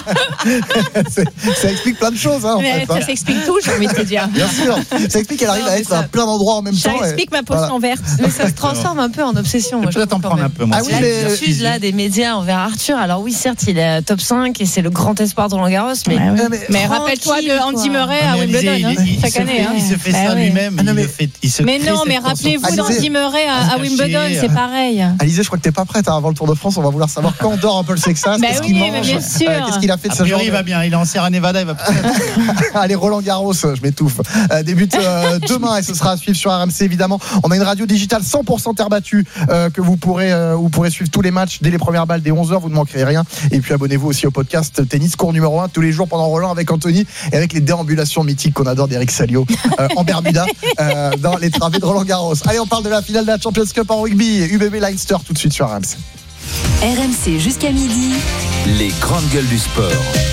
Ça explique plein de choses, hein, en fait. Ça s'explique tout, j'ai envie de te dire. Bien sûr. Ça explique qu'elle arrive à être à plein d'endroits en même temps. Ça explique ma potion verte. Mais ça se transforme un peu en obsession. Moi, je peut-être en prendre un peu. Moi. Je suis là des médias envers Arthur. Alors oui, certes, il est top 5 et c'est le grand espoir de Roland Garros. Mais rappelle-toi de Andy Murray à Wimbledon chaque année. Il se fait ça lui-même. Mais non, mais rappelez-vous d'Andy Murray à Wimbledon, c'est pareil. Alizé, je crois que t'es pas prête avant le Tour de France. On va vouloir savoir quand dort un peu le Sexas. Qu'est-ce qu'il mange, bien sûr. Qu'est-ce qu'il a fait de ce genre. Il va bien, il est en Sierra Nevada, il va. Allez, Roland Garros, je m'étouffe. Débute demain et ce sera à suivre sur RMC évidemment. On a une radio digitale 100% terre battue que vous pourrez suivre tous les matchs dès les premières balles, dès 11h. Vous ne manquerez rien. Et puis abonnez-vous aussi au podcast Tennis Cours numéro 1 tous les jours pendant Roland avec Anthony et avec les déambulations mythiques qu'on adore d'Eric Salio en Bermuda. Dans les travées de Roland Garros. Allez, on parle de la finale de la Champions Cup en rugby. UBB Leinster tout de suite sur RMC. RMC jusqu'à midi. Les grandes gueules du sport.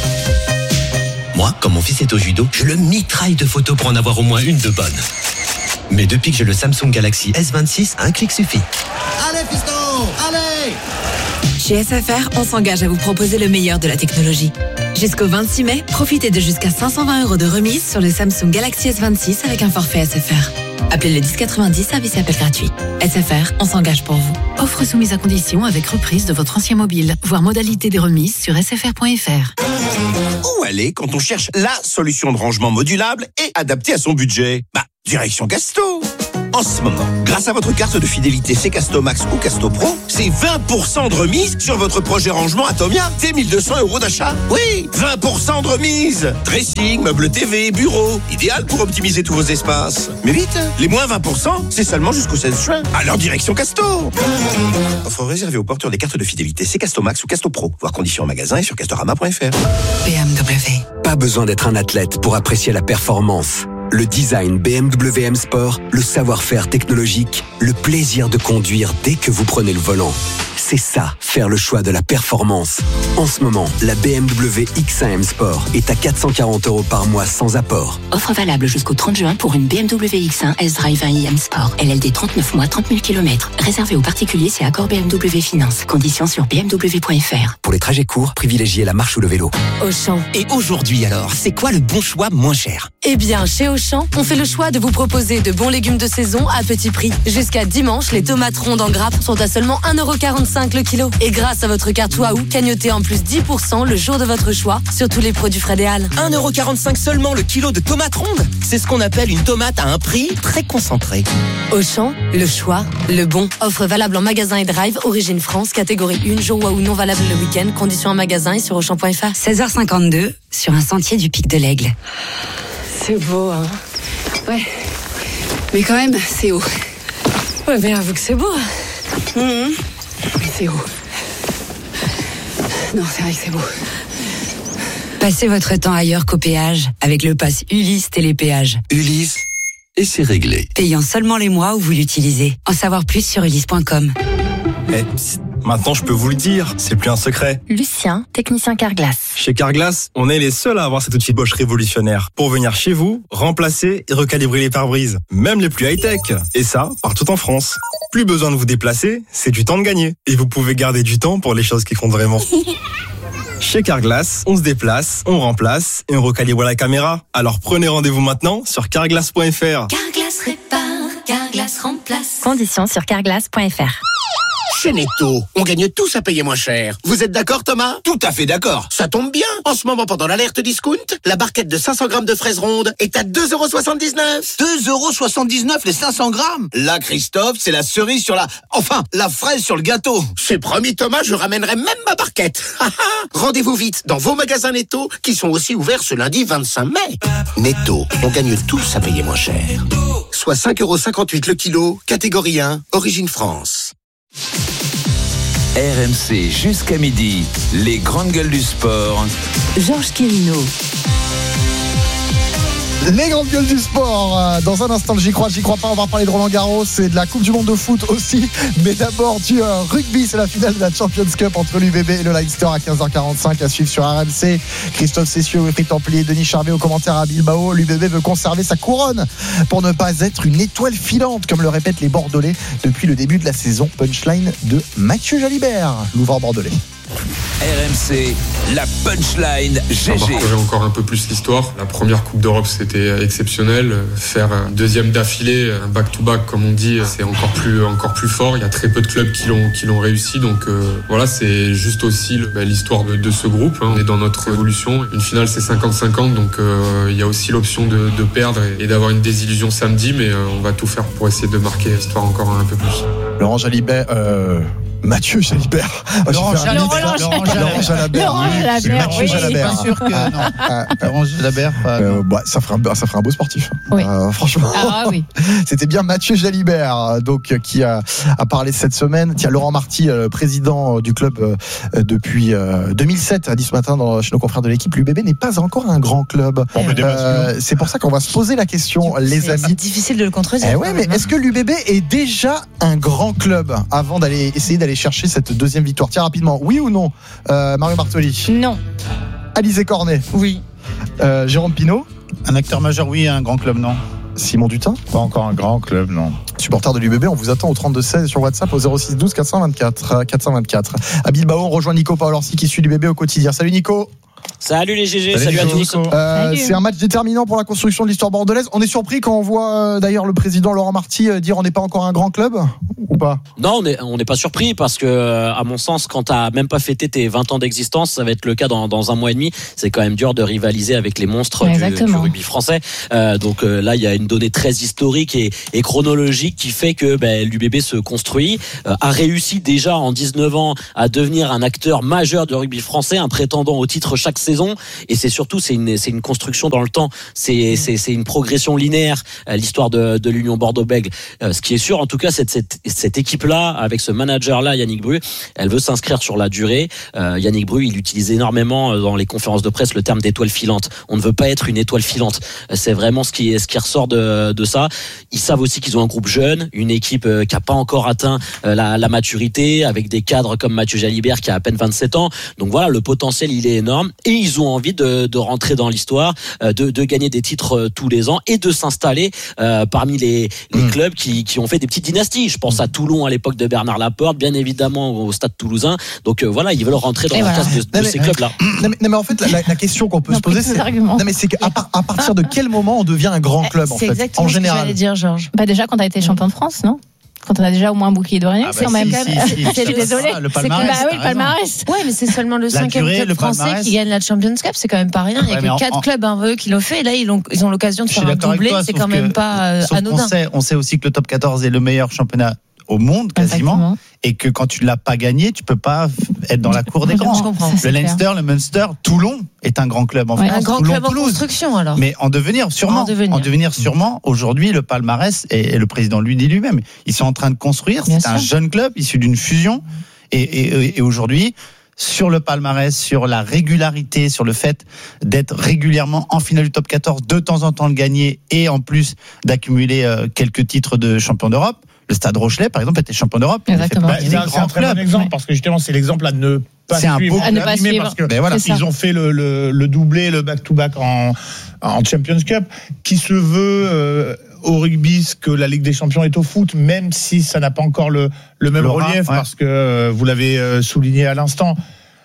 Moi, quand mon fils est au judo, je le mitraille de photos pour en avoir au moins une de bonne. Mais depuis que j'ai le Samsung Galaxy S26, un clic suffit. Allez, fiston, allez! Chez SFR, on s'engage à vous proposer le meilleur de la technologie. Jusqu'au 26 mai, profitez de jusqu'à 520 € de remise sur le Samsung Galaxy S26 avec un forfait SFR. Appelez le 1090, service et appel gratuit. SFR, on s'engage pour vous. Offre soumise à condition avec reprise de votre ancien mobile. Voir modalité des remises sur sfr.fr. Où aller quand on cherche la solution de rangement modulable et adaptée à son budget? Direction Casto. En ce moment, grâce à votre carte de fidélité C Casto Max ou Casto Pro, c'est 20% de remise sur votre projet rangement Atomia dès 1 200 € d'achat. Oui, 20% de remise. Dressing, meubles TV, bureau, idéal pour optimiser tous vos espaces. Mais vite, les moins 20%, c'est seulement jusqu'au 16 juin. Alors direction Casto. Offre réservée aux porteurs des cartes de fidélité C Casto Max ou Casto Pro. Voir conditions en magasin et sur castorama.fr. BMW. Pas besoin d'être un athlète pour apprécier la performance. Le design BMW M Sport, le savoir-faire technologique, le plaisir de conduire dès que vous prenez le volant. C'est ça, faire le choix de la performance. En ce moment, la BMW X1 M Sport est à 440 € par mois sans apport. Offre valable jusqu'au 30 juin pour une BMW X1 S-Drive 1i M Sport. LLD 39 mois, 30 000 km. Réservé aux particuliers, c'est accord BMW Finance. Conditions sur bmw.fr. Pour les trajets courts, privilégiez la marche ou le vélo. Auchan. Et aujourd'hui alors, c'est quoi le bon choix moins cher? Eh bien, chez Auchan, on fait le choix de vous proposer de bons légumes de saison à petit prix. Jusqu'à dimanche, les tomates rondes en grappe sont à seulement 1,45 € le kilo. Et grâce à votre carte Waouh, cagnotez en plus 10% le jour de votre choix sur tous les produits Fred et Al. 1,45 € seulement le kilo de tomates rondes. C'est ce qu'on appelle une tomate à un prix très concentré. Auchan, le choix, le bon. Offre valable en magasin et drive, origine France, catégorie 1, jour Waouh non valable le week-end. Conditions en magasin et sur Auchan.fr. 16h52 sur un sentier du Pic de l'Aigle. C'est beau, hein. Ouais. Mais quand même, c'est haut. Ouais, mais avoue que c'est beau. Mais c'est haut. Non, c'est vrai que c'est beau. Passez votre temps ailleurs qu'au péage avec le pass Ulysse Télépéage. Ulysse, et c'est réglé. Payant seulement les mois où vous l'utilisez. En savoir plus sur ulysse.com. Maintenant, je peux vous le dire, c'est plus un secret. Lucien, technicien Carglass. Chez Carglass, on est les seuls à avoir cet outil Bosch révolutionnaire pour venir chez vous, remplacer et recalibrer les pare-brises, même les plus high-tech. Et ça, partout en France. Plus besoin de vous déplacer, c'est du temps de gagner. Et vous pouvez garder du temps pour les choses qui comptent vraiment. Chez Carglass, on se déplace, on remplace et on recalibre la caméra. Alors prenez rendez-vous maintenant sur carglass.fr. Carglass répare, Carglass remplace. Conditions sur carglass.fr. Chez Netto, on gagne tous à payer moins cher. Vous êtes d'accord, Thomas? Tout à fait d'accord. Ça tombe bien. En ce moment, pendant l'alerte discount, la barquette de 500 grammes de fraises rondes est à 2,79 €. 2,79 € les 500 grammes? Là, Christophe, c'est la cerise sur la... Enfin, la fraise sur le gâteau. C'est promis, Thomas, je ramènerai même ma barquette. Rendez-vous vite dans vos magasins Netto, qui sont aussi ouverts ce lundi 25 mai. Netto, on gagne tous à payer moins cher. Soit 5,58 € le kilo, catégorie 1, origine France. RMC jusqu'à midi, les grandes gueules du sport. Georges Quirino. Les grandes gueules du sport. Dans un instant, j'y crois pas. On va parler de Roland Garros et de la Coupe du Monde de foot aussi. Mais d'abord, du rugby. C'est la finale de la Champions Cup entre l'UBB et le Leinster à 15h45 à suivre sur RMC. Christophe Cessieux, Wilfried Templier, Denis Charvet au commentaire à Bilbao. L'UBB veut conserver sa couronne pour ne pas être une étoile filante, comme le répètent les Bordelais depuis le début de la saison. Punchline de Mathieu Jalibert, l'ouvreur bordelais. RMC, la punchline GG. On va recorrer encore un peu plus l'histoire. La première Coupe d'Europe, c'était exceptionnel. Faire un deuxième d'affilée, un back-to-back, comme on dit, c'est encore plus fort. Il y a très peu de clubs qui l'ont réussi. Donc voilà, c'est juste aussi l'histoire de ce groupe. On est dans notre évolution. Une finale, c'est 50-50. Donc il y a aussi l'option de perdre et d'avoir une désillusion samedi. Mais on va tout faire pour essayer de marquer l'histoire encore un peu plus. Laurent Jalibert... Mathieu Jalibert. Laurent Jalabert. Mathieu Jalabert. Je suis pas sûr que non. Laurent Jalabert. Ça ferait un beau sportif. Oui. Franchement. Ah oui. C'était bien Mathieu Jalibert, donc qui a parlé cette semaine. Tiens, Laurent Marty, président du club depuis 2007, a dit ce matin chez nos confrères de l'équipe, l'UBB n'est pas encore un grand club. C'est pour ça qu'on va se poser la question, les amis. C'est difficile de le contredire. Mais est-ce que l'UBB est déjà un grand club avant essayer d'aller aller chercher cette deuxième victoire. Tiens, rapidement, oui ou non, Mario Bartoli? Non. Alizé Cornet? Oui. Jérôme Pinault? Un acteur majeur, oui, un grand club, non. Simon Dutin? Pas encore un grand club, non. Supporter de l'UBB, on vous attend au 32-16 sur WhatsApp au 06 12 424. À Bilbao, on rejoint Nico Paolorsi qui suit l'UBB au quotidien. Salut Nico. Salut les GG, salut à tous. C'est un match déterminant pour la construction de l'histoire bordelaise. On est surpris quand on voit d'ailleurs le président Laurent Marty dire on n'est pas encore un grand club ou pas? Non, on n'est pas surpris parce que à mon sens, quand t'as même pas fêté tes 20 ans d'existence, ça va être le cas dans un mois et demi. C'est quand même dur de rivaliser avec les monstres du rugby français. Donc là, il y a une donnée très historique et chronologique qui fait que l'UBB se construit, a réussi déjà en 19 ans à devenir un acteur majeur du rugby français, un prétendant au titre chaque saison, et c'est surtout c'est une construction dans le temps, c'est une progression linéaire, l'histoire de l'Union Bordeaux-Bègles. Ce qui est sûr en tout cas, c'est cette équipe là avec ce manager là, Yannick Bru, elle veut s'inscrire sur la durée. Yannick Bru, il utilise énormément dans les conférences de presse le terme d'étoile filante. On ne veut pas être une étoile filante, c'est vraiment ce qui ressort de ça. Ils savent aussi qu'ils ont un groupe jeune, une équipe qui a pas encore atteint la maturité, avec des cadres comme Mathieu Jalibert qui a à peine 27 ans. Donc voilà, le potentiel il est énorme et ils ont envie de rentrer dans l'histoire, de gagner des titres tous les ans et de s'installer parmi les clubs qui ont fait des petites dynasties. Je pense à Toulon à l'époque de Bernard Laporte, bien évidemment au Stade Toulousain. Donc voilà, ils veulent rentrer dans la classe de ces clubs-là. Non mais en fait la question qu'on peut se poser, c'est qu'à partir de quel moment on devient un grand club en fait, exactement en général. Ce que j'allais dire, Georges. Déjà quand tu as été champion de France, non? Quand on a déjà au moins un bouclier d'oreiller, c'est quand même. Je suis désolée. Le palmarès. Le palmarès. Ouais, mais c'est seulement le 5e club français qui gagne la Champions Cup, c'est quand même pas rien. Il y a que 4 clubs qui l'ont fait. Et là, ils ont l'occasion de faire un doublé. C'est quand même pas anodin. On sait aussi que le top 14 est le meilleur championnat au monde quasiment. Exactement. Et que quand tu l'as pas gagné, tu peux pas être dans la cour des grands. Le Leinster, le Munster, Toulon est un grand club en France. Un grand club en construction alors. Mais en devenir sûrement. Sûrement. Aujourd'hui, le palmarès et le président lui dit lui-même, ils sont en train de construire. C'est un jeune club issu d'une fusion. Et aujourd'hui, sur le palmarès, sur la régularité, sur le fait d'être régulièrement en finale du top 14, de temps en temps le gagner et en plus d'accumuler quelques titres de champion d'Europe. Le Stade Rochelet, par exemple, était champion d'Europe. Exactement. C'est un très bon exemple parce que justement, c'est l'exemple à ne pas suivre. Parce que ils ont fait le doublé, le back-to-back en Champions Cup, qui se veut au rugby ce que la Ligue des Champions est au foot, même si ça n'a pas encore le même relief, parce que vous l'avez souligné à l'instant.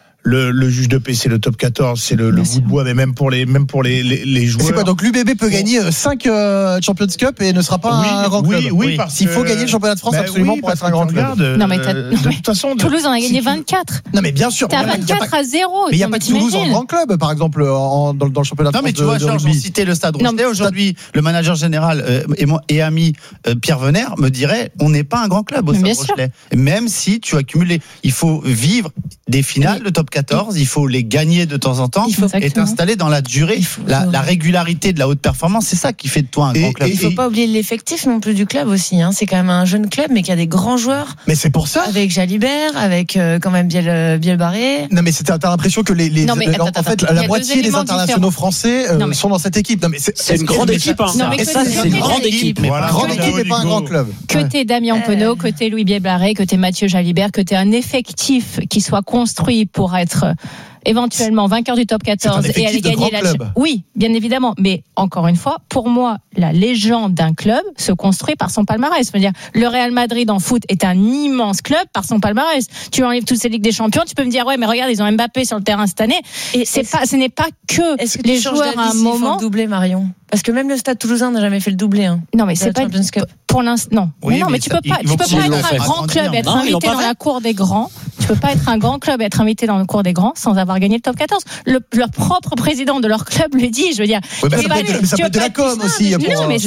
Le juge de paix, c'est le top 14, c'est le bout de bois, mais même pour les joueurs. C'est quoi, donc l'UBB peut gagner 5 Champions Cup et ne sera pas un grand club? Oui, parce qu'il faut gagner le championnat de France absolument pour être un grand club. Non, mais de toute façon, Toulouse en a gagné 24. Non, mais bien sûr. T'as 24 à 0. Mais il n'y a pas de Toulouse en grand club, par exemple, dans le championnat de France. Non, mais tu vois, Georges, on citait le Stade Rochelet. Aujourd'hui, le manager général et ami Pierre Venner me dirait, on n'est pas un grand club au Stade Rochelet. Même si tu accumules, il faut vivre des finales, le top 14, il faut les gagner de temps en temps et t'installer dans la durée, la régularité de la haute performance, c'est ça qui fait de toi un grand club. Il faut pas oublier l'effectif non plus du club aussi, c'est quand même un jeune club mais qui a des grands joueurs. Mais c'est pour ça. Avec Jalibert, avec quand même Bielbarré. Non mais t'as l'impression que en fait la moitié des internationaux français sont dans cette équipe. Non mais c'est une grande équipe. C'est une grande équipe. Grande équipe et pas un grand club. Que t'es Damien Penaud, que t'es Louis Bielbarré, que t'es Mathieu Jalibert, que t'es un effectif qui soit construit pour être éventuellement vainqueur du top 14 et aller gagner la Champions. Oui, bien évidemment. Mais encore une fois, pour moi, la légende d'un club se construit par son palmarès. Je veux dire, le Real Madrid en foot est un immense club par son palmarès. Tu enlèves toutes ces Ligues des Champions, tu peux me dire, ouais, mais regarde, ils ont Mbappé sur le terrain cette année. Et ce n'est pas que les joueurs à un moment. Doublé, Marion. Parce que même le Stade Toulousain n'a jamais fait le doublé. Non, mais c'est pas pour l'instant. Non, oui, mais tu peux pas être un grand club, être invité dans la cour des grands. Tu peux pas être un grand club, être invité dans la cour des grands sans avoir gagné le top 14. Leur propre président de leur club le dit. Je veux dire, ça peut être de la com aussi. Non, mais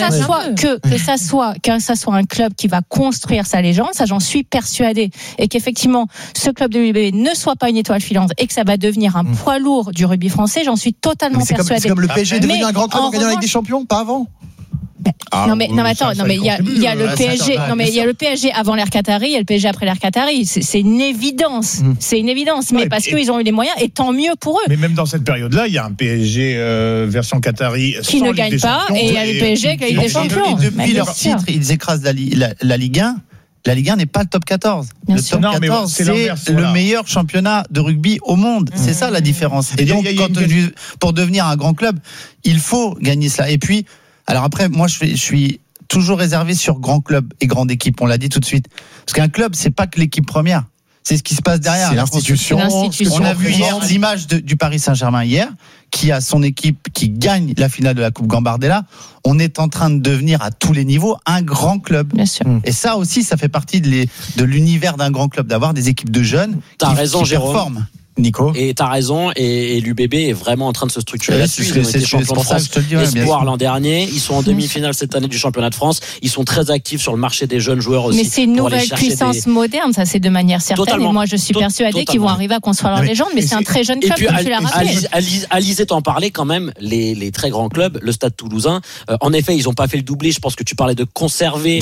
que ça soit un club qui va construire sa légende, ça j'en suis persuadée, et qu'effectivement ce club de l'UBB ne soit pas une étoile filante et que ça va devenir un poids lourd du rugby français, j'en suis totalement persuadée. C'est comme le PSG est devenu un grand club en gagnant avec des champions, pas avant. Non mais attends, il y a le PSG. Non mais il y a le PSG avant l'ère Qatari, il y a le PSG après l'ère Qatari. C'est une évidence. C'est une évidence. Mais parce qu'ils ont eu les moyens, et tant mieux pour eux. Mais même dans cette période-là, il y a un PSG version Qatari qui ne gagne pas, et il y a le PSG qui a eu des champions. Et depuis leur titre, ils écrasent la Ligue 1. La Ligue 1 n'est pas le top 14. Bien le sûr. top 14, c'est le meilleur championnat de rugby au monde. C'est ça la différence. Et donc, pour devenir un grand club, il faut gagner cela. Et puis, alors après, moi, je suis toujours réservé sur grand club et grande équipe. On l'a dit tout de suite. Parce qu'un club, c'est pas que l'équipe première. C'est ce qui se passe derrière. C'est l'institution. On a vu hier l'image du Paris Saint-Germain hier, qui a son équipe qui gagne la finale de la Coupe Gambardella. On est en train de devenir à tous les niveaux un grand club. Bien sûr. Et ça aussi, ça fait partie de l'univers d'un grand club, d'avoir des équipes de jeunes qui performent. Nico. Et t'as raison, et l'UBB est vraiment en train de se structurer là-dessus. Ils ont été champions de France espoir l'an dernier. Ils sont en demi-finale cette année du championnat de France. Ils sont très actifs sur le marché des jeunes joueurs aussi. Mais c'est une nouvelle puissance moderne, ça c'est de manière certaine. Totalement. Et moi je suis persuadée qu'ils vont arriver à construire leur légende, mais c'est un très jeune club, comme tu l'as rappelé. Alizé t'en parlait quand même, les très grands clubs, le Stade Toulousain. En effet, ils n'ont pas fait le doublé. Je pense que tu parlais de conserver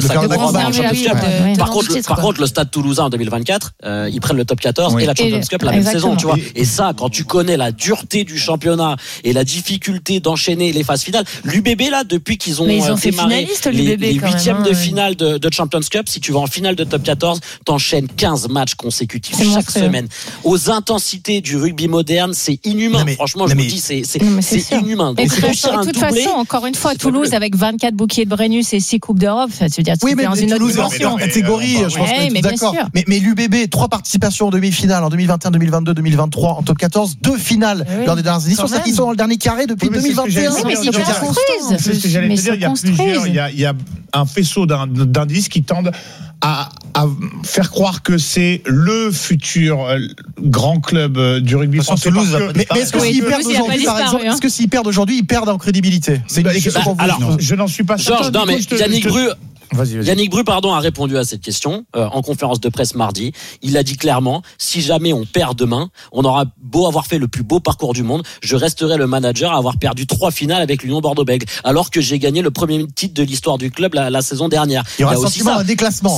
Par contre, le Stade Toulousain en 2024, ils prennent le top 14 et la Champions Cup la même saison, tu vois. Et ça, quand tu connais la dureté du championnat et la difficulté d'enchaîner les phases finales, l'UBB là, depuis qu'ils ont démarré les huitièmes de finale de Champions Cup, si tu vas en finale de top 14, t'enchaînes 15 matchs consécutifs chaque semaine. Aux intensités du rugby moderne, c'est inhumain. Franchement, je vous dis, c'est inhumain. Donc, de toute façon, encore une fois, Toulouse avec 24 bouquets de Brennus et 6 Coupes d'Europe, tu veux dire, oui, mais dans une autre dimension. Catégorie, je pense que d'accord. Mais l'UBB, 3 participations en demi-finale en 2021, 2022, 2023 en top 14, 2 finales lors des dernières éditions. Ils sont dans le dernier carré depuis 2021. C'est ce que j'allais te dire. Il y a un faisceau d'indices qui tendent à faire croire que c'est le futur grand club du rugby français. Mais est-ce que s'ils perdent aujourd'hui, par exemple, est-ce que s'ils perdent aujourd'hui, ils perdent en crédibilité? C'est une question pour vous. Alors, je n'en suis pas certain. Georges, non, mais Yannick Bru, a répondu à cette question en conférence de presse mardi. Il a dit clairement, si jamais on perd demain, on aura beau avoir fait le plus beau parcours du monde, je resterai le manager à avoir perdu 3 finales avec l'Union Bordeaux-Bègles, alors que j'ai gagné le premier titre de l'histoire du club la saison dernière. Il y aura aussi un déclassement.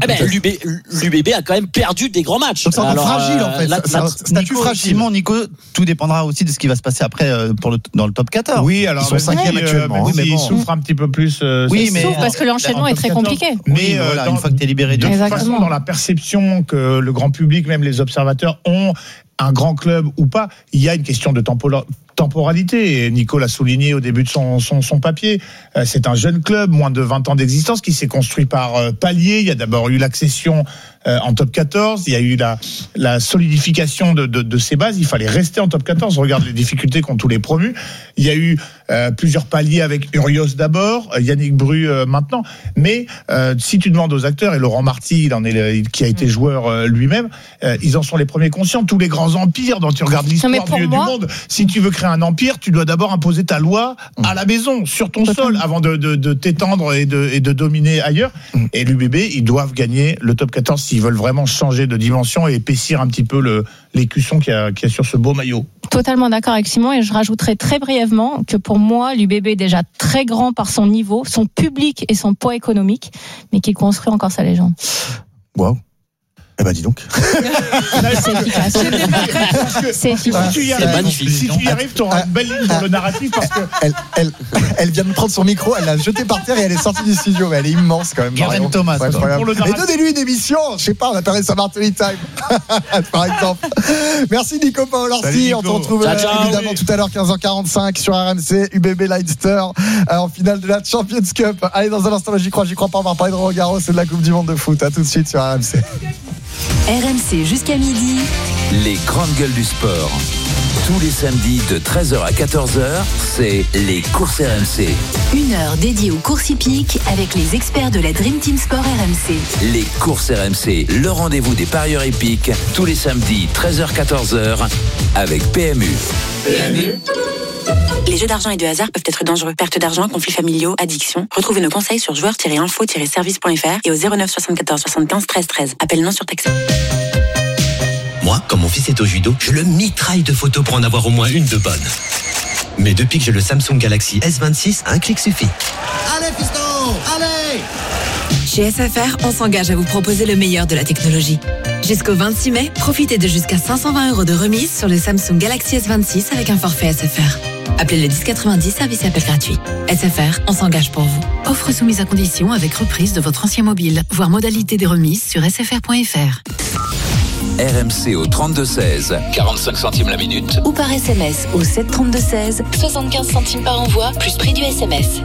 L'UBB a quand même perdu des grands matchs. Donc c'est fragile en fait. C'est un statut fragile. Nico, tout dépendra aussi de ce qui va se passer après dans le top 14. Oui, alors ils sont 5e actuellement. Ils souffrent un petit peu plus. Oui, mais parce que l'enchaînement est très compliqué. Mais une fois que tu es libéré de toute façon, dans la perception que le grand public, même les observateurs ont, un grand club ou pas, il y a une question de temporalité. Et Nico l'a souligné au début de son papier. C'est un jeune club, moins de 20 ans d'existence, qui s'est construit par paliers. Il y a d'abord eu l'accession en top 14. Il y a eu la solidification de ses bases. Il fallait rester en top 14. Regarde les difficultés qu'ont tous les promus. Il y a eu plusieurs paliers avec Urios d'abord, Yannick Bru maintenant. Mais si tu demandes aux acteurs, et Laurent Marty, qui a été joueur lui-même, ils en sont les premiers conscients. Tous les grands empires dont tu regardes l'histoire du monde, si tu veux créer un empire, tu dois d'abord imposer ta loi à la maison, sur ton sol, avant de t'étendre et de dominer ailleurs. Et l'UBB, ils doivent gagner le top 14 s'ils veulent vraiment changer de dimension et épaissir un petit peu l'écusson qu'il y a sur ce beau maillot. Totalement d'accord avec Simon, et je rajouterai très brièvement que pour moi, l'UBB est déjà très grand par son niveau, son public et son poids économique, mais qu'il construit encore sa légende. Waouh. Eh ben dis donc. C'est efficace. C'est efficace. C'est magnifique. Si tu y arrives, tu auras une belle ligne dans le narratif parce que elle vient de prendre son micro, elle l'a jeté par terre et elle est sortie du studio. Mais elle est immense quand même. Karen Thomas. Et donnez-lui une émission. Je sais pas, on appellerait ça Martelly Time, par exemple. Merci Nico Paolorsi. On te retrouve évidemment tout à l'heure 15h45 sur RMC. UBB Leinster en finale de la Champions Cup. Allez, dans un instant, j'y crois pas. On va parler de Roland Garros et de la Coupe du Monde de foot. À tout de suite sur RMC. RMC jusqu'à midi. Les grandes gueules du sport. Tous les samedis de 13h à 14h, c'est les courses RMC. 1 heure dédiée aux courses hippiques avec les experts de la Dream Team Sport RMC. Les courses RMC, le rendez-vous des parieurs hippiques, tous les samedis 13h-14h avec PMU. Les jeux d'argent et de hasard peuvent être dangereux. Perte d'argent, conflits familiaux, addiction. Retrouvez nos conseils sur joueurs-info-service.fr et au 09 74 75 13 13. Appel non surtaxé. Moi, quand mon fils est au judo, je le mitraille de photos pour en avoir au moins une de bonne. Mais depuis que j'ai le Samsung Galaxy S26, un clic suffit. Allez, fiston, allez! Chez SFR, on s'engage à vous proposer le meilleur de la technologie. Jusqu'au 26 mai, profitez de jusqu'à 520 € de remise sur le Samsung Galaxy S26 avec un forfait SFR. Appelez le 1090, service et appel gratuit. SFR, on s'engage pour vous. Offre soumise à condition avec reprise de votre ancien mobile. Voir modalité des remises sur sfr.fr. RMC au 32-16, 45 centimes la minute. Ou par SMS au 732-16, 75 centimes par envoi, plus prix du SMS.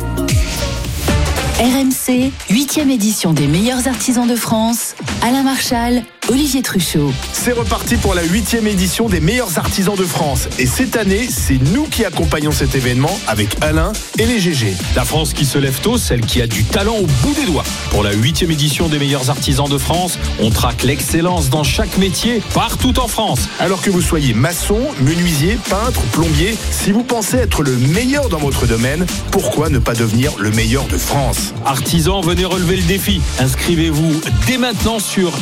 RMC, 8e édition des meilleurs artisans de France. Alain Marchal, Olivier Truchot. C'est reparti pour la 8e édition des meilleurs artisans de France. Et cette année, c'est nous qui accompagnons cet événement avec Alain et les GG. La France qui se lève tôt, celle qui a du talent au bout des doigts. Pour la 8e édition des meilleurs artisans de France, on traque l'excellence dans chaque métier, partout en France. Alors que vous soyez maçon, menuisier, peintre, plombier, si vous pensez être le meilleur dans votre domaine, pourquoi ne pas devenir le meilleur de France ? Artisans, venez relever le défi. Inscrivez-vous dès maintenant sur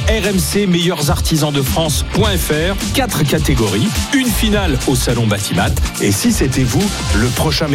rmcmeilleursartisansdefrance.fr. 4 catégories, une finale au Salon Batimat. Et si c'était vous, le prochain